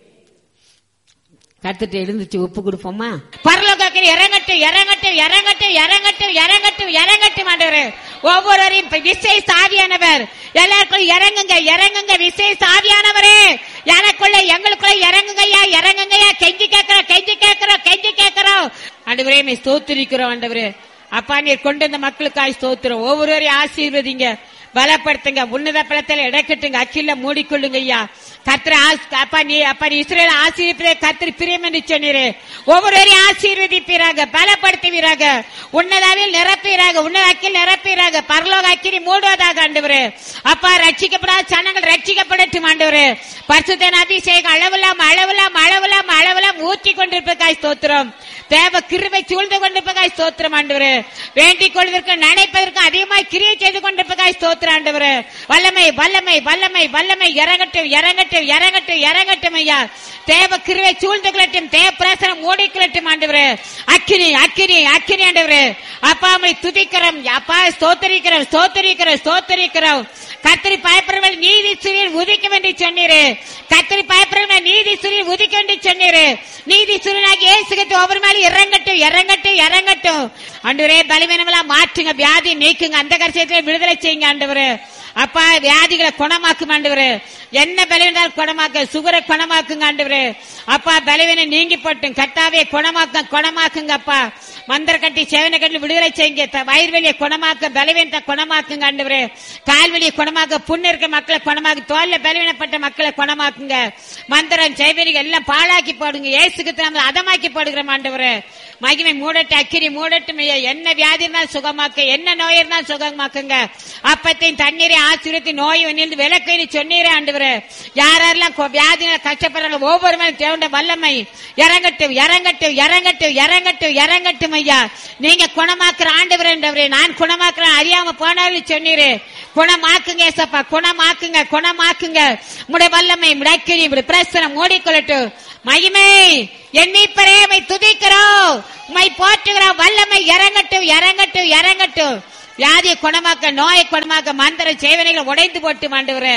[SPEAKER 1] கத்துட்டு எழுந்துச்சு ஒப்பு கொடுப்போமா? பரலோகத்தில் இறங்கட்டும் இறங்கட்டும் இறங்கட்டும் இறங்கட்டும் இறங்கட்டும் இறங்கட்டும் ஆண்டவரே. ஒவ்வொருவரையும் விசேஷ ஆவியானவர் எல்லாருக்கும் இறங்குங்க இறங்குங்க. விசேஷ ஆவியானவரே எனக்குள்ள எங்களுக்குள்ள இறங்குங்கய்யா இறங்குங்கய்யா. கெஞ்சி கேட்கிறோம் கெஞ்சி கேட்கிறோம் கெஞ்சி கேட்கிறோம் ஆண்டவரே. ஸ்தோத்திரிக்கிறோம் ஆண்டவரே. அப்பா நீர் கொண்டு வந்த மக்களுக்காய் ஸ்தோத்திரம். ஒவ்வொருவரையும் ஆசீர்வதிங்க, பலப்படுத்துங்க, உன்னத பலத்தில் இடக்கட்டுங்க, அக்கில மூடிக்கொள்ளுங்க ஐயா. கத்திர அப்பா நீ அப்பா நீ இஸ்ரேல் ஆசீர்வதிப்பதே கத்திரி பிரியம் என்று சொன்னீரே. ஒவ்வொருவரையும் ஆசீர்வதிப்பீராக, பலப்படுத்துவீராக, உன்னதாவில் நிரப்பீராக, உன்னத அக்கில் நிரப்பீராக, பரலோக அக்கினி மூடுவதாக ஆண்டவரே. அப்பா ரட்சிக்கப்படாத ஜனங்கள் ரட்சிக்கப்படட்டும் ஆண்டவரே. பரிசுத்த அபிஷேகம் அளவில்லாம் அளவில்லாம் அளவில்லாம் அளவில்லாம் ஊற்றி கொண்டிருப்பதாய் ஸ்தோத்திரம். தேவ கிருபை சூழ்ந்து கொண்டிருப்பதாய் ஸ்தோத்திரம் ஆண்டவரே. வேண்டிக் கொள்வதற்கு நினைப்பதற்கு அதிகமாய் கிரியை செய்து கொண்டிருப்பதாய் ஸ்தோத்திரம் ஆண்டவரே. வல்லமை வல்லமை வல்லமை வல்லமை இறங்கட்டும் இறங்கட்டும் இறங்கட்டும் இறங்கட்டும் ஐயா. தேவ கிருபை சூழ்ந்து கொள்ளட்டும், தேவ பிரசனம் மூடிக்கொள்ளட்டும் ஆண்டவரே. அக்கினி அக்கினி அக்கினி ஆண்டவரே. அப்பா அம்மை துதிக்கிறோம் அப்பா, ஸ்தோத்தரிக்கிறோம் ஸ்தோத்தரிக்கிறோம் ஸ்தோத்தரிக்கிறோம். கத்திரி பயப்படுறவர்கள் நீதி சூரியன் உதிக்க வேண்டி சொன்னீரு. கத்திரி பயப்படுறவர்கள் நீதி சூரியன் உதிக்க வேண்டி சொன்னீரு. நீதி சூரியனாகி ஏசுகிட்டு ஒவ்வொரு மேலும் இறங்கட்டும் இறங்கட்டும் இறங்கட்டும் ஆண்டவரே. பலவீனமெல்லாம் மாற்றுங்க, வியாதி நீக்குங்க, அந்த கரிசத்தை விடுதலை செய்யுங்க ஆண்டவரே. அப்பா வியாதிகளை குணமாக்கும் ஆண்டவரே. என்ன பலவீனால் குணமாக்க, சுகரை குணமாக்குங்க ஆண்டவரே. அப்பா பலவீனம் நீங்கி போட்டும் கட்டாவே குணமாக்க குணமாக்குங்க அப்பா. மந்திர கட்டி சேவனை கட்டி விடுதலை செய்யுங்க. வயிறுவெளியை குணமாக்க, பலவீனத்தை குணமாக்குங்க ஆண்டவரே. கால்வெளியை குணமாக்க, புண்ணு இருக்க மக்களை குணமாக்கு, தோல்ல பலவீனப்பட்ட மக்களை குணமாக்குங்க. மந்திரம் செய்வனிகள் எல்லாம் பாழாக்கி போடுங்க, ஏசுக்கு நம்ம அதமாக்கி போடுகிறோம் ஆண்டவரே. மகிமை மூடட்டு, அக்கினி மூடட்டும். என்ன வியாதி இருந்தாலும் சுகமாக்க, என்ன நோய் இருந்தாலும் சுகமாக்குங்க. அப்பத்தையும் தண்ணீரை ஆசிரியத்தை நோய் விளக்கு சொன்னீரே ஆண்டவரே. யாரெல்லாம் வியாதியில கஷ்டப்படுறாங்க ஒவ்வொரு மேலும் தேவண்ட வல்லமை இறங்கட்டும் இறங்கட்டும் இறங்கட்டும் இறங்கட்டும் இறங்கட்டும் ஐயா. நீங்க குணமாக்குற ஆண்டவர் என்றவரே. நான் குணமாக்குறேன் அறியாம போனாலும் சொன்னீரே. குணமாக்குங்க ஏசப்பா, குணமாக்குங்க குணமாக்குங்க. முடைய வல்லமை முடக்கி பிரசனம் மூடிக்கொள்ளட்டும். மகிமை எண்ணிப்பரே மை துதிக்கிறோம், மை போற்றுகிறோம். வல்லமை இறங்கட்டும் இறங்கட்டும் இறங்கட்டும். வியாதியை குணமாக்க, நோயை குணமாக்க, மந்திர சேவனைகளை உடைந்து போட்டு ஆண்டவரே.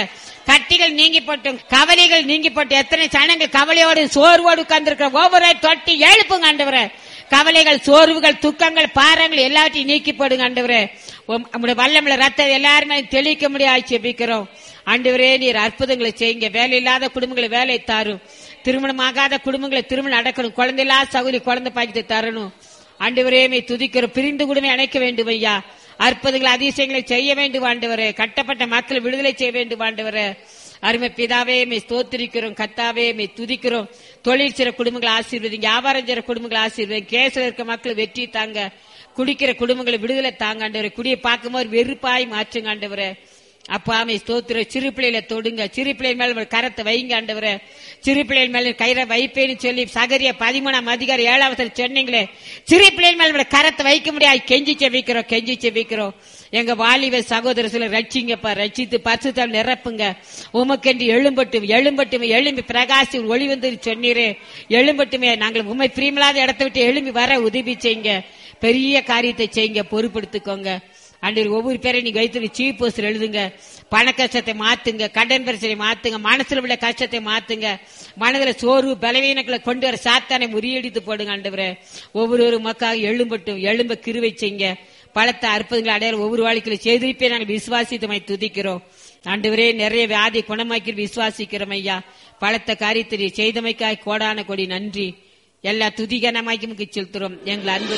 [SPEAKER 1] கட்டிகள் நீங்கி போட்டும், கவலைகள் நீங்கி போட்டு, எத்தனை சனங்கள் கவலையோடு சோர்வோடு உட்கார்ந்திருக்கிற ஒவ்வொரு தொட்டி எழுப்புங்க ஆண்டவரே. கவலைகள், சோர்வுகள், துக்கங்கள், பாரங்கள் எல்லாத்தையும் நீக்கி போடுங்க ஆண்டவரே. நம்முடைய வல்லமுள்ள ரத்தம் எல்லாருமே தெளிக்க முடியாது ஜெபிக்கிறோம் ஆண்டவரே. நீர் அற்புதங்களை செய்யுங்க. வேலை இல்லாத குடும்பங்களை வேலை தாரும், திருமணம் ஆகாத குடும்பங்களை திருமணம் நடக்கணும், குழந்தை இல்லாத சகோதரி குழந்தை பாக்கியத்தை தரணும் ஆண்டவரே. மே துதிக்கிறோம். பிரிந்து குடும்பம் இணைக்க வேண்டும் ஐயா. அற்புதங்களை அதிசயங்களை செய்ய வேண்டும் ஆண்டவரே. கட்டப்பட்ட மக்கள் விடுதலை செய்ய வேண்டும் ஆண்டவரே. அருமை பிதாவே மே ஸ்தோத்திரிக்கிறோம். கத்தாவே மே துதிக்கிறோம். தொழில் செய்ற குடும்பங்களை ஆசீர்வதிங்க, வியாபாரம் செய்ற குடும்பங்களை ஆசீர்வதிங்க, கேஸ்ல இருக்க மக்கள் வெற்றி தாங்க, குடிக்கிற குடும்பங்களை விடுதலை தாங்க ஆண்டவரே. குடியை பார்க்கும்போது வெறுப்பாய் மாற்றுங்க ஆண்டவரே. அப்பாமே ஸ்தோத்திர. சிறு பிள்ளைகளை தொடுங்க, சிறு பிள்ளைகள் மேல கரத்தை வைங்க ஆண்டவரே. சிறு பிள்ளைகள் மேல கயிறை வைப்பேன்னு சொல்லி சகரிய பதிமூணாம் அதிகாரி ஏழாவது சொன்னீங்களே, சிறு பிள்ளைகள் மேல கரத்தை வைக்க முடியாது. கெஞ்சி செவிக்கிறோம், கெஞ்சி செவிக்கிறோம். எங்க வாலிப சகோதர சில ரட்சிங்கப்பா, ரட்சித்து பரிசுத்தால் நிரப்புங்க. உமக்கென்று எழும்பட்டும், எழும்பட்டும், எழும்பி பிரகாசி ஒளி வந்து சொன்னீரே, எழும்பட்டுமே. நாங்கள் உண்மை பிரியமில்லாத இடத்தை விட்டு எழும்பி வர உதவி செய்யுங்க. பெரிய காரியத்தை செய்யுங்க, பொறுப்படுத்திக்கோங்க ஆண்டவர். ஒவ்வொரு பேரை நீங்க வைத்து சீப் போஸ்டர் எழுதுங்க. பண கஷ்டத்தை மாத்துங்க, கடன் பிரச்சனை மாத்துங்க, மனசுல உள்ள கஷ்டத்தை மாத்துங்க. மனதுல சோர்வு பலவீனங்களை கொண்டு வர சாத்தானை முறியடித்து போடுங்க ஆண்டவரே. ஒவ்வொரு மக்கள் எழும்பட்டும், எழும்ப கிருவை செய்யுங்க. பலத்த அற்புதங்களை அடையாள ஒவ்வொரு வாழ்க்கையில செய்திருப்பே நாங்கள் விசுவாசித்தமை துதிக்கிறோம் ஆண்டவரே. நிறைய வியாதி குணமாக்கி விசுவாசிக்கிறோம் ஐயா. பலத்த காரியத்தை செய்தமைக்காய் கோடான கொடி நன்றி. எல்லா துதிகனமாக்கி செலுத்துறோம் எங்கள் அன்பு